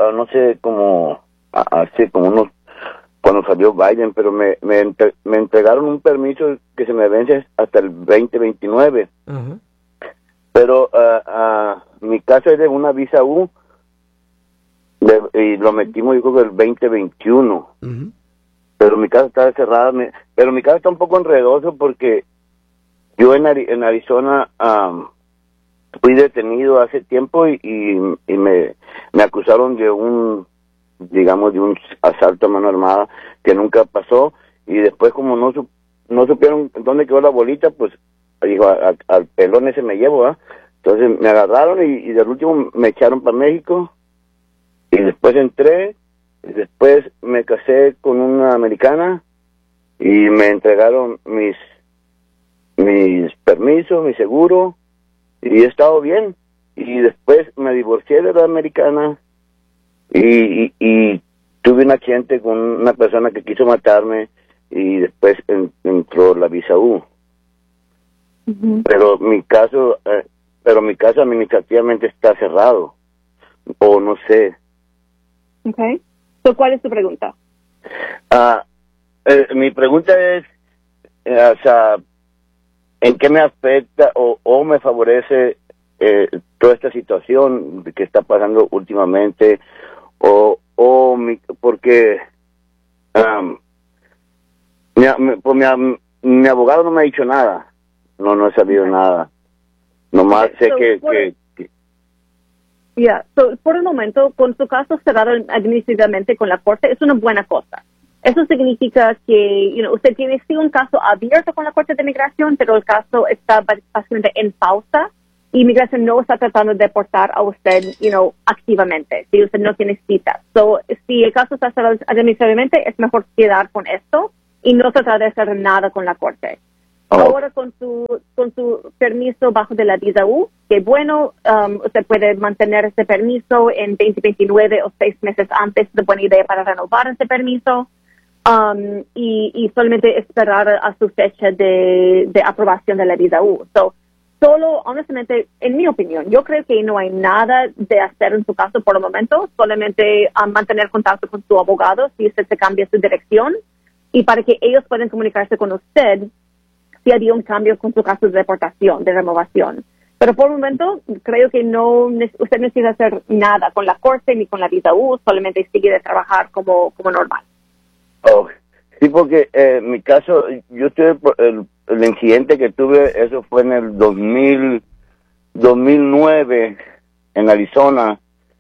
[SPEAKER 6] unos, cuando salió Biden, pero me entregaron un permiso que se me vence hasta el 2029.
[SPEAKER 1] Uh-huh.
[SPEAKER 6] Pero mi caso es de una visa U y lo metimos, yo creo que el 2021.
[SPEAKER 1] Uh-huh.
[SPEAKER 6] Pero mi casa está cerrada, pero mi casa está un poco enredoso porque yo en Arizona fui detenido hace tiempo y me acusaron de un asalto a mano armada que nunca pasó, y después como no supieron dónde quedó la bolita, pues dijo, al pelón ese me llevo, ¿eh? Entonces me agarraron y del último me echaron para México, y después entré, y después me casé con una americana y me entregaron mis permisos, mi seguro, y he estado bien. Y después me divorcié de la americana y tuve un accidente con una persona que quiso matarme, y después entró la visa U.
[SPEAKER 3] Uh-huh.
[SPEAKER 6] Pero mi caso administrativamente está cerrado, o no sé.
[SPEAKER 3] Okay. ¿Cuál es tu pregunta?
[SPEAKER 6] Mi pregunta es, ¿en qué me afecta o me favorece toda esta situación que está pasando últimamente, porque mi abogado no me ha dicho nada, no he sabido nada, nomás sé que
[SPEAKER 3] por el momento, con su caso cerrado administrativamente con la corte, es una buena cosa. Eso significa que usted tiene sí un caso abierto con la Corte de Migración, pero el caso está básicamente en pausa inmigración no está tratando de deportar a usted, activamente, si usted no tiene cita. So, si el caso está cerrado administrativamente, es mejor quedar con esto y no tratar de hacer nada con la corte. Ahora con su permiso bajo de la visa U, que bueno, usted puede mantener ese permiso en 2029 o 6 meses antes, de buena idea para renovar ese permiso. Y solamente esperar a su fecha de aprobación de la visa U. Solo, honestamente, en mi opinión, yo creo que no hay nada de hacer en su caso por el momento, solamente mantener contacto con su abogado si usted se cambia su dirección y para que ellos puedan comunicarse con usted si había un cambio con su caso de deportación, de renovación. Pero por el momento, creo que usted no necesita hacer nada con la corte ni con la visa U, solamente sigue de trabajar como normal.
[SPEAKER 6] Oh, sí, porque en mi caso, yo tuve el incidente que tuve, eso fue en el 2009 en Arizona,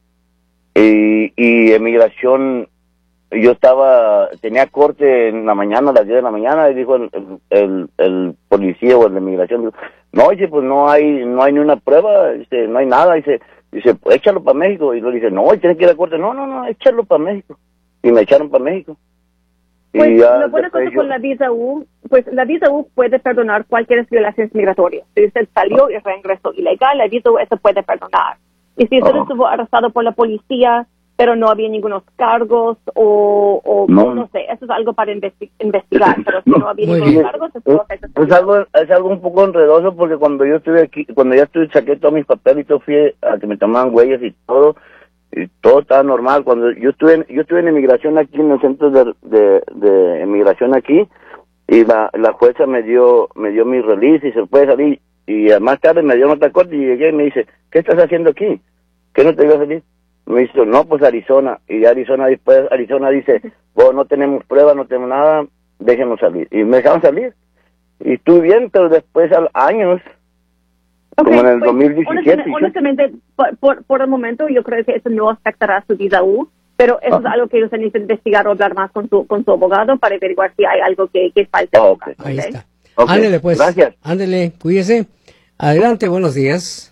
[SPEAKER 6] y emigración, tenía corte en la mañana, a las 10 de la mañana, y dijo el policía o el de emigración, no, dice, pues no hay ni una prueba, dice, no hay nada, dice, pues échalo para México, y lo dice, no, tiene que ir a corte, no, échalo para México, y me echaron para México.
[SPEAKER 3] Pues la buena cosa con la visa U, pues la visa U puede perdonar cualquier violación migratoria. Si usted salió y reingresó ilegal, la visa U eso puede perdonar. Y si usted estuvo arrestado por la policía, pero no había ningunos cargos no sé, eso es algo para investigar, pero si no había ningunos cargos,
[SPEAKER 6] es algo un poco enredoso porque cuando yo estuve aquí, saqué todos mis papeles y todo, fui a que me tomaban huellas y todo estaba normal. Cuando yo estuve en inmigración aquí, en el centro de inmigración aquí, y la jueza me dio mi release y se puede salir, y más tarde me dio nota corta y llegué y me dice, ¿qué estás haciendo aquí? ¿Qué no te iba a salir? Me dice, no, pues Arizona. Y Arizona dice, no tenemos pruebas, no tenemos nada, déjenos salir. Y me dejaron salir. Y estuve bien, pero después años, como en el 2017.
[SPEAKER 3] Honestamente, por el momento, yo creo que eso no afectará su visa U, pero eso es algo que ellos necesitan investigar o hablar más con su abogado para averiguar si hay algo que falta.
[SPEAKER 1] Ahí está. Ándele, pues.
[SPEAKER 6] Gracias.
[SPEAKER 1] Ándele, cuídese. Adelante, buenos días.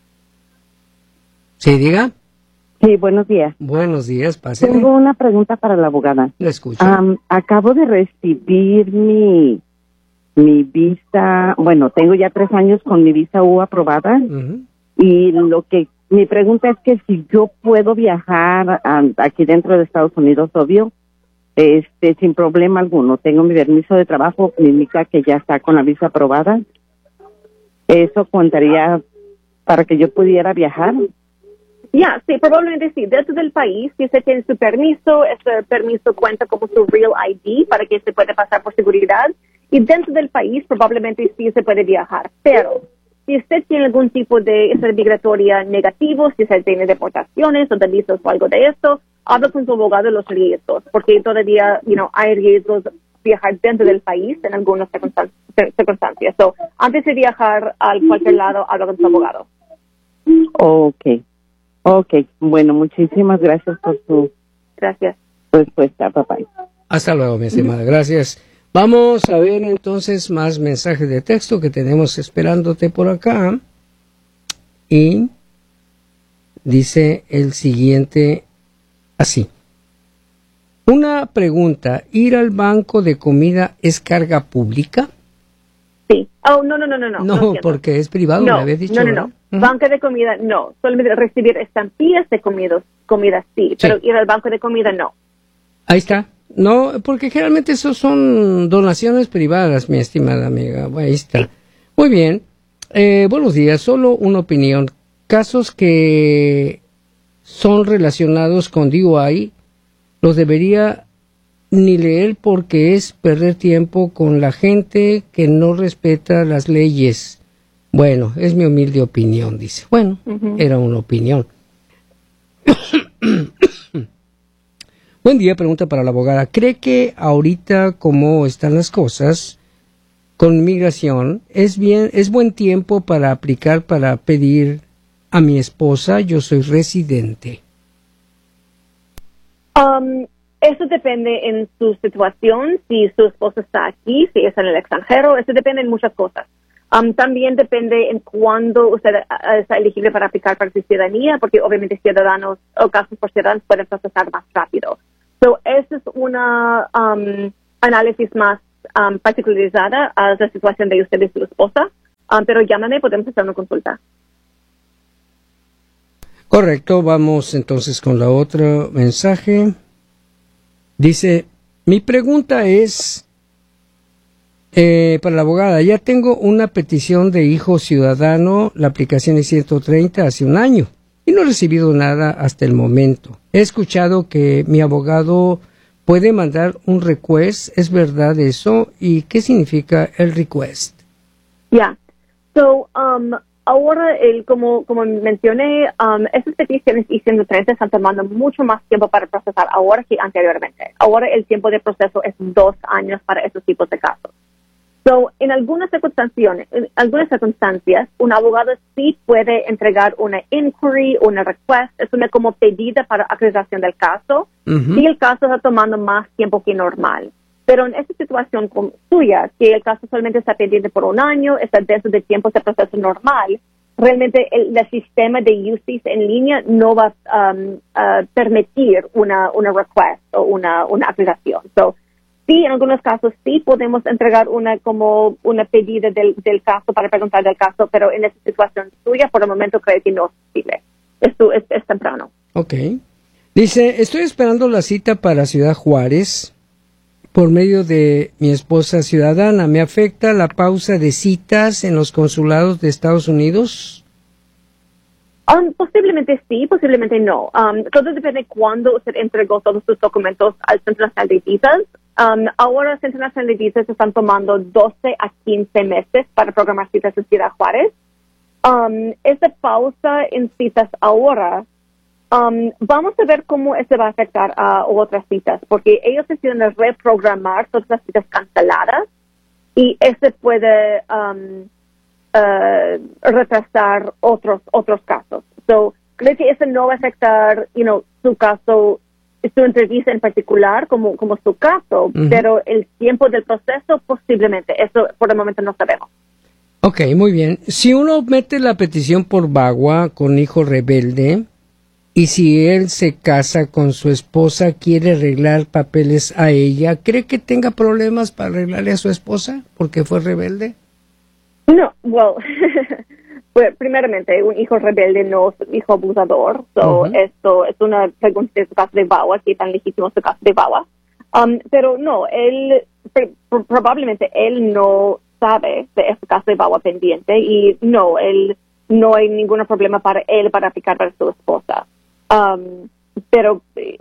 [SPEAKER 1] Sí, diga.
[SPEAKER 7] Sí, buenos días.
[SPEAKER 1] Buenos días, pásale.
[SPEAKER 7] Tengo una pregunta para la abogada.
[SPEAKER 1] La escucho.
[SPEAKER 7] Acabo de recibir mi visa, tengo ya 3 años con mi visa U aprobada, y mi pregunta es que si yo puedo viajar aquí dentro de Estados Unidos, obvio, sin problema alguno. Tengo mi permiso de trabajo, mi mica que ya está con la visa aprobada. ¿Eso contaría para que yo pudiera viajar?
[SPEAKER 3] Sí, probablemente sí. Dentro del país, si usted tiene su permiso, ese permiso cuenta como su Real ID para que se pueda pasar por seguridad. Y dentro del país, probablemente sí se puede viajar. Pero si usted tiene algún tipo de estatus migratoria negativo, si usted tiene deportaciones o delitos o algo de esto, habla con su abogado de los riesgos, porque todavía, hay riesgos de viajar dentro del país en algunas circunstancias. So, antes de viajar a cualquier lado, habla con su abogado.
[SPEAKER 7] Okay. Bueno, muchísimas gracias por su respuesta, papá.
[SPEAKER 1] Hasta luego, mi estimada. Gracias. Vamos a ver entonces más mensajes de texto que tenemos esperándote por acá. Y dice el siguiente así. Una pregunta, ¿ir al banco de comida es carga pública?
[SPEAKER 3] Sí. No.
[SPEAKER 1] No, porque es privado, me habías dicho.
[SPEAKER 3] No. Banco de comida, no. Solamente recibir estampillas de comida sí, pero ir al banco de comida, no.
[SPEAKER 1] Ahí está. No, porque generalmente esos son donaciones privadas, mi estimada amiga. Ahí está. Muy bien. Buenos días. Solo una opinión. Casos que son relacionados con DUI los debería ni leer porque es perder tiempo con la gente que no respeta las leyes. Bueno, es mi humilde opinión, dice. Bueno, era una opinión. Buen día, pregunta para la abogada. ¿Cree que ahorita como están las cosas con inmigración es buen tiempo para aplicar para pedir a mi esposa? Yo soy residente.
[SPEAKER 3] Eso depende en su situación, si su esposa está aquí, si está en el extranjero, eso depende en muchas cosas. También depende en cuándo usted está elegible para aplicar para su ciudadanía, porque obviamente ciudadanos o casos por ciudadanos pueden procesar más rápido. So, ese es una análisis más particularizada a la situación de usted y su esposa, pero llámame, podemos hacer una consulta.
[SPEAKER 1] Correcto, vamos entonces con la otra mensaje. Dice, mi pregunta es para la abogada, ya tengo una petición de hijo ciudadano, la aplicación es 130 hace un año y no he recibido nada hasta el momento. He escuchado que mi abogado puede mandar un request, ¿es verdad eso? ¿Y qué significa el request?
[SPEAKER 3] Yeah, so, ahora, como mencioné, esas peticiones y 130 están tomando mucho más tiempo para procesar ahora que anteriormente. Ahora el tiempo de proceso es 2 años para esos tipos de casos. So, en algunas circunstancias, un abogado sí puede entregar una inquiry, una request, es una como pedida para aclaración del caso, si el caso está tomando más tiempo que normal. Pero en esta situación suya, que el caso solamente está pendiente por 1 año, está dentro de tiempos de proceso normal, realmente el sistema de justice en línea no va a permitir una request o una aclaración. So, sí, en algunos casos sí podemos entregar una pedida del caso para preguntar del caso, pero en esta situación suya, por el momento creo que no es posible. Esto es temprano.
[SPEAKER 1] Ok. Dice, estoy esperando la cita para Ciudad Juárez por medio de mi esposa ciudadana. ¿Me afecta la pausa de citas en los consulados de Estados Unidos?
[SPEAKER 3] Posiblemente sí, posiblemente no. Todo depende de cuándo usted entregó todos sus documentos al Centro Nacional de Visas. Ahora el Centro Nacional de Visas están tomando 12 a 15 meses para programar citas en Ciudad Juárez. Esa pausa en citas ahora, vamos a ver cómo eso va a afectar a otras citas, porque ellos deciden reprogramar todas las citas canceladas y ese puede retrasar otros casos. So, creo que eso no va a afectar, su caso, su entrevista en particular como su caso, pero el tiempo del proceso posiblemente, eso por el momento no sabemos.
[SPEAKER 1] Ok, muy bien. Si uno mete la petición por VAWA con hijo rebelde, y si él se casa con su esposa, quiere arreglar papeles a ella, ¿cree que tenga problemas para arreglarle a su esposa porque fue rebelde?
[SPEAKER 3] No, pues, primeramente, un hijo rebelde no es un hijo abusador. So, esto es una pregunta de su caso de VAWA, que tan legítimo es su caso de VAWA. Pero no, probablemente él no sabe de este caso de VAWA pendiente y no hay ningún problema para él para aplicar para su esposa. Pero,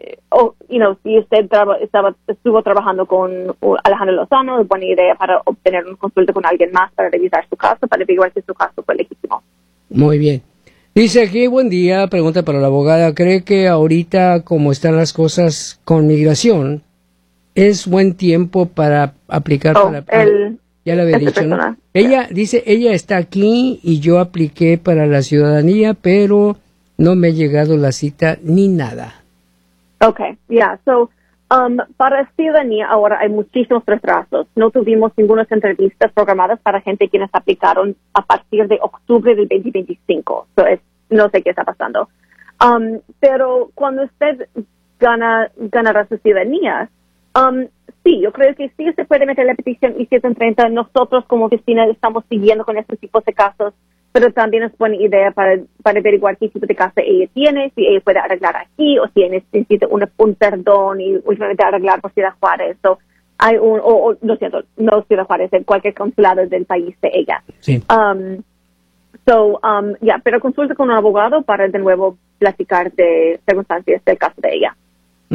[SPEAKER 3] si usted estuvo trabajando con Alejandro Lozano, es buena idea para obtener una consulta con alguien más para revisar su caso, para averiguar si su caso fue legítimo.
[SPEAKER 1] Muy bien. Dice aquí, buen día, pregunta para la abogada, ¿cree que ahorita, como están las cosas con migración, es buen tiempo para aplicar ya le había dicho, ¿no? Ella dice, ella está aquí y yo apliqué para la ciudadanía, pero no me ha llegado la cita ni nada.
[SPEAKER 3] Okay, so, para ciudadanía ahora hay muchísimos retrasos. No tuvimos ninguna entrevistas programadas para gente quienes aplicaron a partir de octubre del 2025. So, no sé qué está pasando. Pero cuando usted ganará su ciudadanía, sí, yo creo que sí se puede meter la petición y 130. Nosotros como oficina estamos siguiendo con estos tipos de casos, pero también es buena idea para averiguar qué tipo de casa ella tiene, si ella puede arreglar aquí o si necesita un perdón y últimamente arreglar por Ciudad Juárez. So, hay lo siento, no Ciudad Juárez, en cualquier consulado del país de ella.
[SPEAKER 1] Sí.
[SPEAKER 3] Pero consulte con un abogado para de nuevo platicar de circunstancias del caso de ella.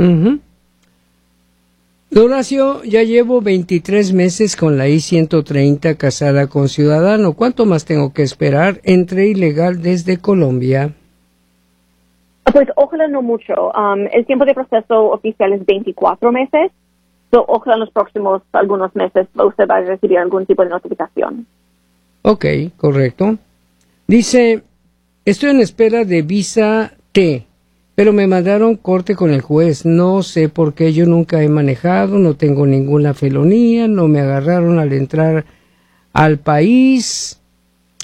[SPEAKER 1] Horacio, ya llevo 23 meses con la I-130 casada con ciudadano. ¿Cuánto más tengo que esperar? Entré ilegal desde Colombia.
[SPEAKER 3] Pues ojalá no mucho. El tiempo de proceso oficial es 24 meses. So, ojalá en los próximos algunos meses usted va a recibir algún tipo de notificación.
[SPEAKER 1] Ok, correcto. Dice, estoy en espera de visa T. Pero me mandaron corte con el juez. No sé por qué, yo nunca he manejado, no tengo ninguna felonía, no me agarraron al entrar al país.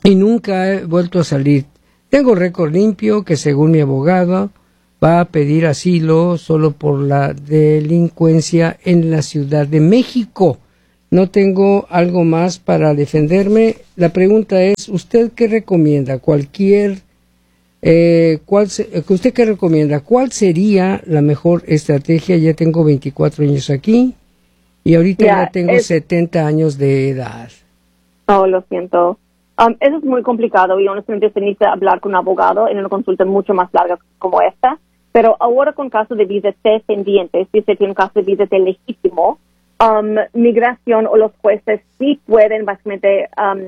[SPEAKER 1] y nunca he vuelto a salir. Tengo récord limpio que según mi abogado va a pedir asilo solo por la delincuencia en la Ciudad de México. No tengo algo más para defenderme. La pregunta es, ¿usted qué recomienda? ¿Usted qué recomienda? ¿Cuál sería la mejor estrategia? Ya tengo 24 años aquí y ahorita ya tengo 70 años de edad.
[SPEAKER 3] Oh, lo siento. Eso es muy complicado y honestamente se necesita hablar con un abogado en una consulta mucho más larga como esta. Pero ahora con casos de visa T pendientes, si se tiene un caso de visa T legítimo, migración o los jueces sí pueden básicamente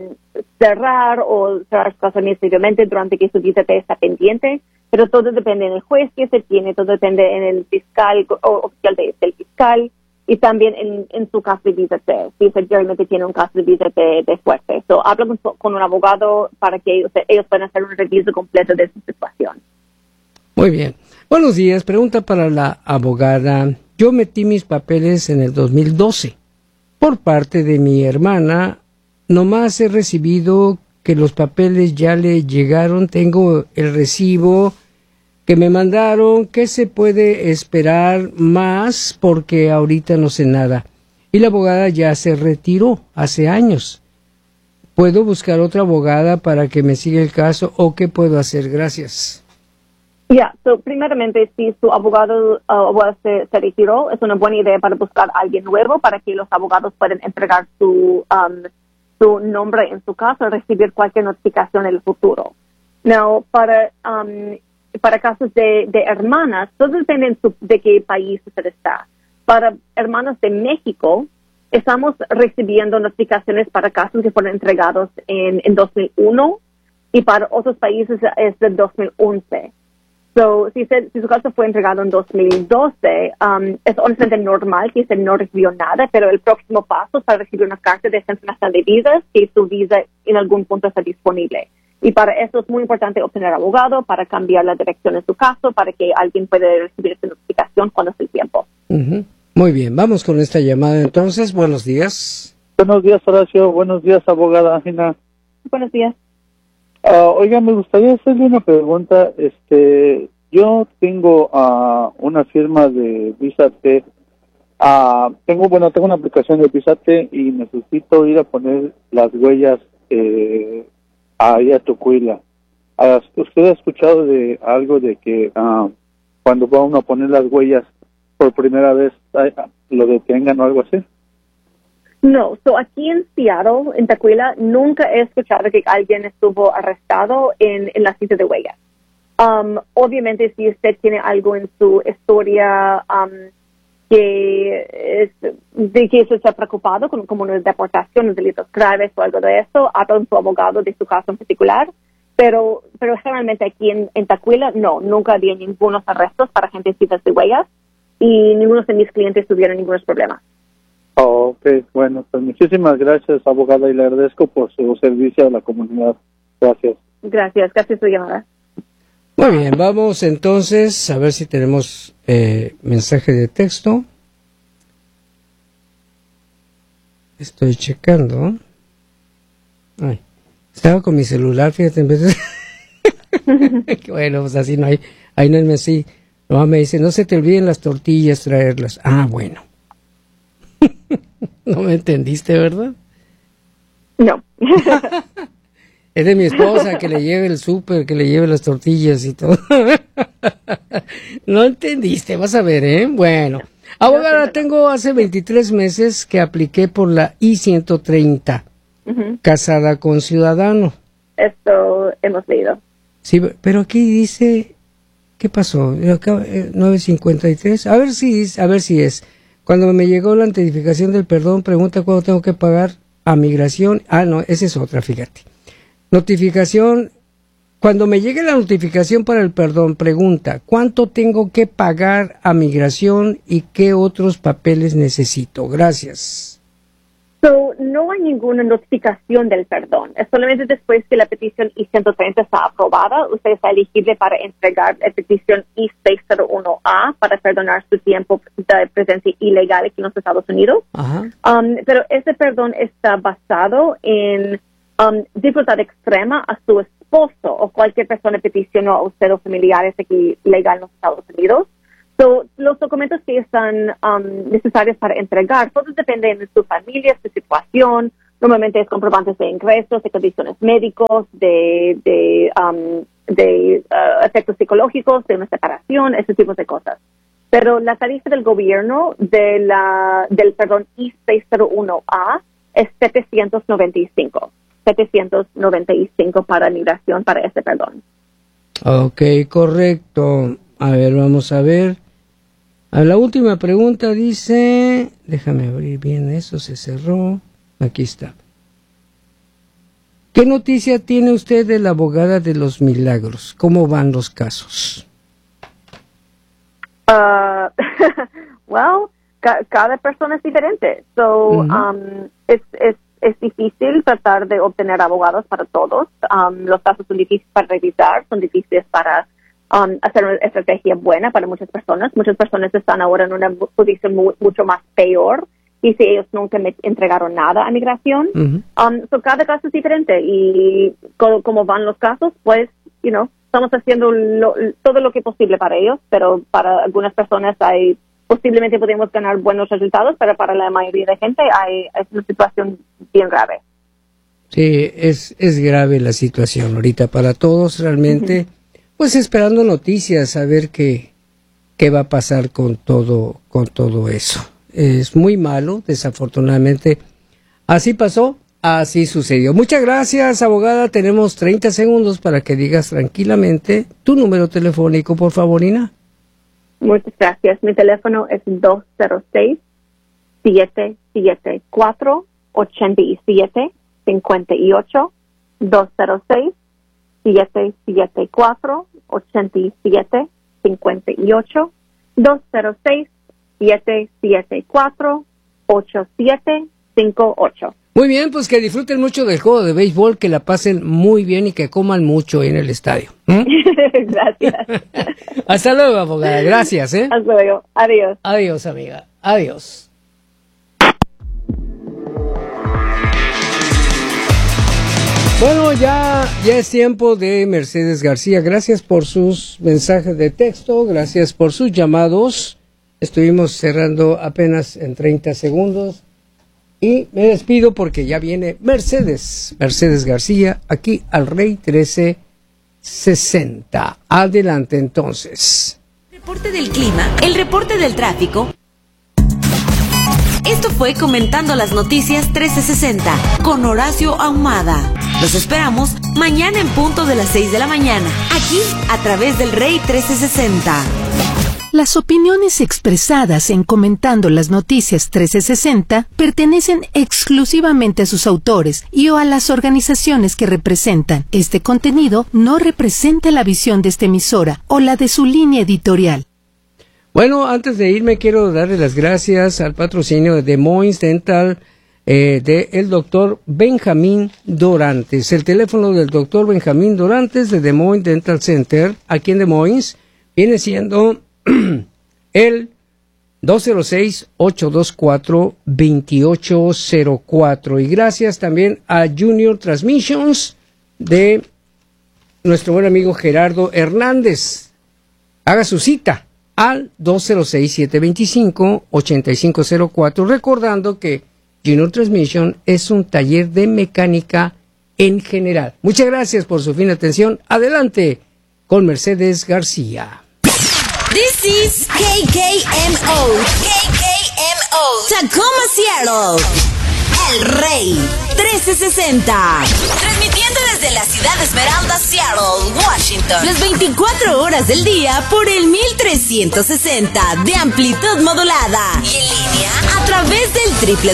[SPEAKER 3] cerrar su caso administrativamente durante que su visa T está pendiente, pero todo depende en el juez que se tiene, todo depende en el fiscal o oficial del fiscal y también en su caso de visa T, si realmente tiene un caso de visa T de fuerte. So, habla con un abogado para que ellos puedan hacer un reviso completo de su situación.
[SPEAKER 1] Muy bien. Buenos días. Pregunta para la abogada. Yo metí mis papeles en el 2012 por parte de mi hermana. Nomás he recibido que los papeles ya le llegaron. Tengo el recibo que me mandaron. ¿Qué se puede esperar más? Porque ahorita no sé nada. Y la abogada ya se retiró hace años. ¿Puedo buscar otra abogada para que me siga el caso o qué puedo hacer? Gracias.
[SPEAKER 3] Primeramente, si su abogado se retiró, es una buena idea para buscar a alguien nuevo para que los abogados puedan entregar su nombre en su caso y recibir cualquier notificación en el futuro. Now, para casos de hermanas, todo depende de qué país usted está. Para hermanas de México, estamos recibiendo notificaciones para casos que fueron entregados en 2001 y para otros países es de 2011. So, si su caso fue entregado en 2012, es honestamente normal que usted no recibió nada, pero el próximo paso es para recibir una carta de confirmación de visas que su visa en algún punto está disponible. Y para eso es muy importante obtener abogado para cambiar la dirección en su caso, para que alguien pueda recibir esa notificación cuando es el tiempo.
[SPEAKER 1] Uh-huh. Muy bien, vamos con esta llamada entonces. Buenos días.
[SPEAKER 8] Buenos días, Horacio. Buenos días, abogada Ángela.
[SPEAKER 3] Buenos días.
[SPEAKER 8] Oiga, me gustaría hacerle una pregunta. Yo tengo una firma de Visa T. Tengo una aplicación de Visa T y necesito ir a poner las huellas ahí a Tucuila. ¿Usted ha escuchado de algo de que cuando va uno a poner las huellas por primera vez lo detengan o algo así?
[SPEAKER 3] No, aquí en Seattle, en Tucuila, nunca he escuchado que alguien estuvo arrestado en la cita de huellas. Obviamente, si usted tiene algo en su historia que se está preocupado, como una deportación, delitos graves o algo de eso, habla con su abogado de su caso en particular. Pero generalmente aquí en Tucuila, no, nunca había ningunos arrestos para gente en citas de huellas y ninguno de mis clientes tuvieron ningún problema.
[SPEAKER 8] Ok, bueno, pues muchísimas gracias, abogada, y le agradezco por su servicio a la comunidad. Gracias.
[SPEAKER 3] Gracias por su llamada.
[SPEAKER 1] Muy bien, vamos entonces a ver si tenemos mensaje de texto. Estoy checando. Ay, estaba con mi celular, fíjate, en vez de... Bueno, pues así no hay, ahí no es así. No, me dice, no se te olviden las tortillas, traerlas. Ah, bueno. No me entendiste, ¿verdad?
[SPEAKER 3] No.
[SPEAKER 1] Es de mi esposa, que le lleve el súper, que le lleve las tortillas y todo. No entendiste, vas a ver, ¿eh? Bueno. Abogada, tengo hace 23 meses que apliqué por la I-130, casada con ciudadano.
[SPEAKER 3] Esto hemos leído.
[SPEAKER 1] Sí, pero aquí dice, ¿qué pasó? 953, a ver si es. Cuando me llegó la notificación del perdón, pregunta cuándo tengo que pagar a migración. Ah, no, esa es otra, fíjate. Notificación, cuando me llegue la notificación para el perdón, pregunta, ¿cuánto tengo que pagar a migración y qué otros papeles necesito? Gracias.
[SPEAKER 3] No hay ninguna notificación del perdón. Es solamente después que la petición I-130 está aprobada, usted está elegible para entregar la petición I-601A para perdonar su tiempo de presencia ilegal aquí en los Estados Unidos.
[SPEAKER 1] Ajá.
[SPEAKER 3] Pero ese perdón está basado en dificultad extrema a su esposo o cualquier persona peticionó a usted o familiares aquí legal en los Estados Unidos. So, los documentos que están necesarios para entregar, todos dependen de su familia, su situación. Normalmente es comprobantes de ingresos, de condiciones médicos, de efectos psicológicos, de una separación, ese tipo de cosas. Pero la tarifa del gobierno del perdón I-601A es $795 para migración para ese perdón.
[SPEAKER 1] Ok, correcto. A ver, vamos a ver. A la última pregunta dice, déjame abrir bien eso, se cerró. Aquí está. ¿Qué noticia tiene usted de la abogada de los milagros? ¿Cómo van los casos?
[SPEAKER 3] Well, cada persona es diferente. So, es difícil tratar de obtener abogados para todos. Los casos son difíciles para revisar, son difíciles para hacer una estrategia buena para muchas personas. Muchas personas están ahora en una posición mucho más peor. Y si ellos nunca me entregaron nada a migración, so cada caso es diferente. Y como van los casos, pues, estamos haciendo todo lo que es posible para ellos, pero para algunas personas posiblemente podemos ganar buenos resultados, pero para la mayoría de gente es una situación bien grave.
[SPEAKER 1] Sí, es grave la situación ahorita para todos realmente, pues esperando noticias, a ver qué va a pasar con todo eso. Es muy malo, desafortunadamente. Así pasó, así sucedió. Muchas gracias, abogada. Tenemos 30 segundos para que digas tranquilamente tu número telefónico, por favor, Ina.
[SPEAKER 3] Muchas gracias. Mi teléfono es 206-774-8758. 206-774-8758. 206-774-8758.
[SPEAKER 1] Muy bien, pues que disfruten mucho del juego de béisbol, que la pasen muy bien y que coman mucho en el estadio.
[SPEAKER 3] Gracias.
[SPEAKER 1] Hasta luego, abogada. Gracias.
[SPEAKER 3] Hasta luego. Adiós.
[SPEAKER 1] Adiós, amiga. Adiós. Bueno, ya es tiempo de Mercedes García. Gracias por sus mensajes de texto, gracias por sus llamados. Estuvimos cerrando apenas en 30 segundos. Y me despido porque ya viene Mercedes García, aquí al Rey 1360. Adelante entonces.
[SPEAKER 9] Reporte del clima, el reporte del tráfico. Esto fue Comentando las Noticias 1360 con Horacio Ahumada. Los esperamos mañana en punto de las 6 de la mañana, aquí a través del Rey 1360.
[SPEAKER 10] Las opiniones expresadas en Comentando las Noticias 1360 pertenecen exclusivamente a sus autores y o a las organizaciones que representan. Este contenido no representa la visión de esta emisora o la de su línea editorial.
[SPEAKER 1] Bueno, antes de irme quiero darle las gracias al patrocinio de Des Moines Dental de el doctor Benjamín Dorantes. El teléfono del doctor Benjamín Dorantes de Des Moines Dental Center, aquí en Des Moines, viene siendo el 206-824-2804. Y gracias también a Junior Transmissions de nuestro buen amigo Gerardo Hernández. Haga su cita al 206-725-8504, recordando que Junior Transmission es un taller de mecánica en general. Muchas gracias por su fina atención. Adelante con Mercedes García.
[SPEAKER 9] This is KKMO, Tacoma, Seattle, El Rey 1360, transmitiendo desde la ciudad de Esmeralda, Seattle, Washington, las 24 horas del día por el 1360 de amplitud modulada y en línea a través del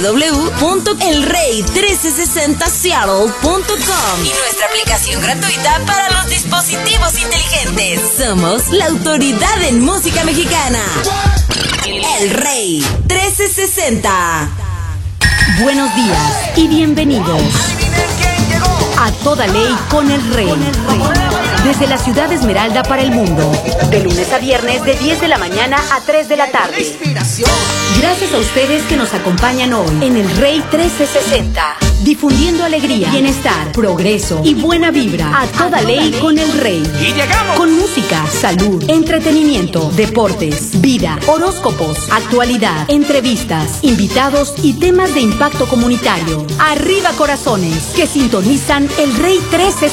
[SPEAKER 9] www.elrey1360seattle.com y nuestra aplicación gratuita para los dispositivos inteligentes. Somos la autoridad en música mexicana. El Rey 1360. Buenos días y bienvenidos a Toda Ley con el Rey. Desde la ciudad de Esmeralda para el mundo, de lunes a viernes de 10 de la mañana a 3 de la tarde. Gracias a ustedes que nos acompañan hoy en el Rey 1360.
[SPEAKER 10] difundiendo alegría, bienestar, progreso y buena vibra a toda ley con el Rey.
[SPEAKER 11] Y llegamos
[SPEAKER 10] con música, salud, entretenimiento, deportes, vida, horóscopos, actualidad, entrevistas, invitados y temas de impacto comunitario. Arriba corazones que sintonizan el Rey 13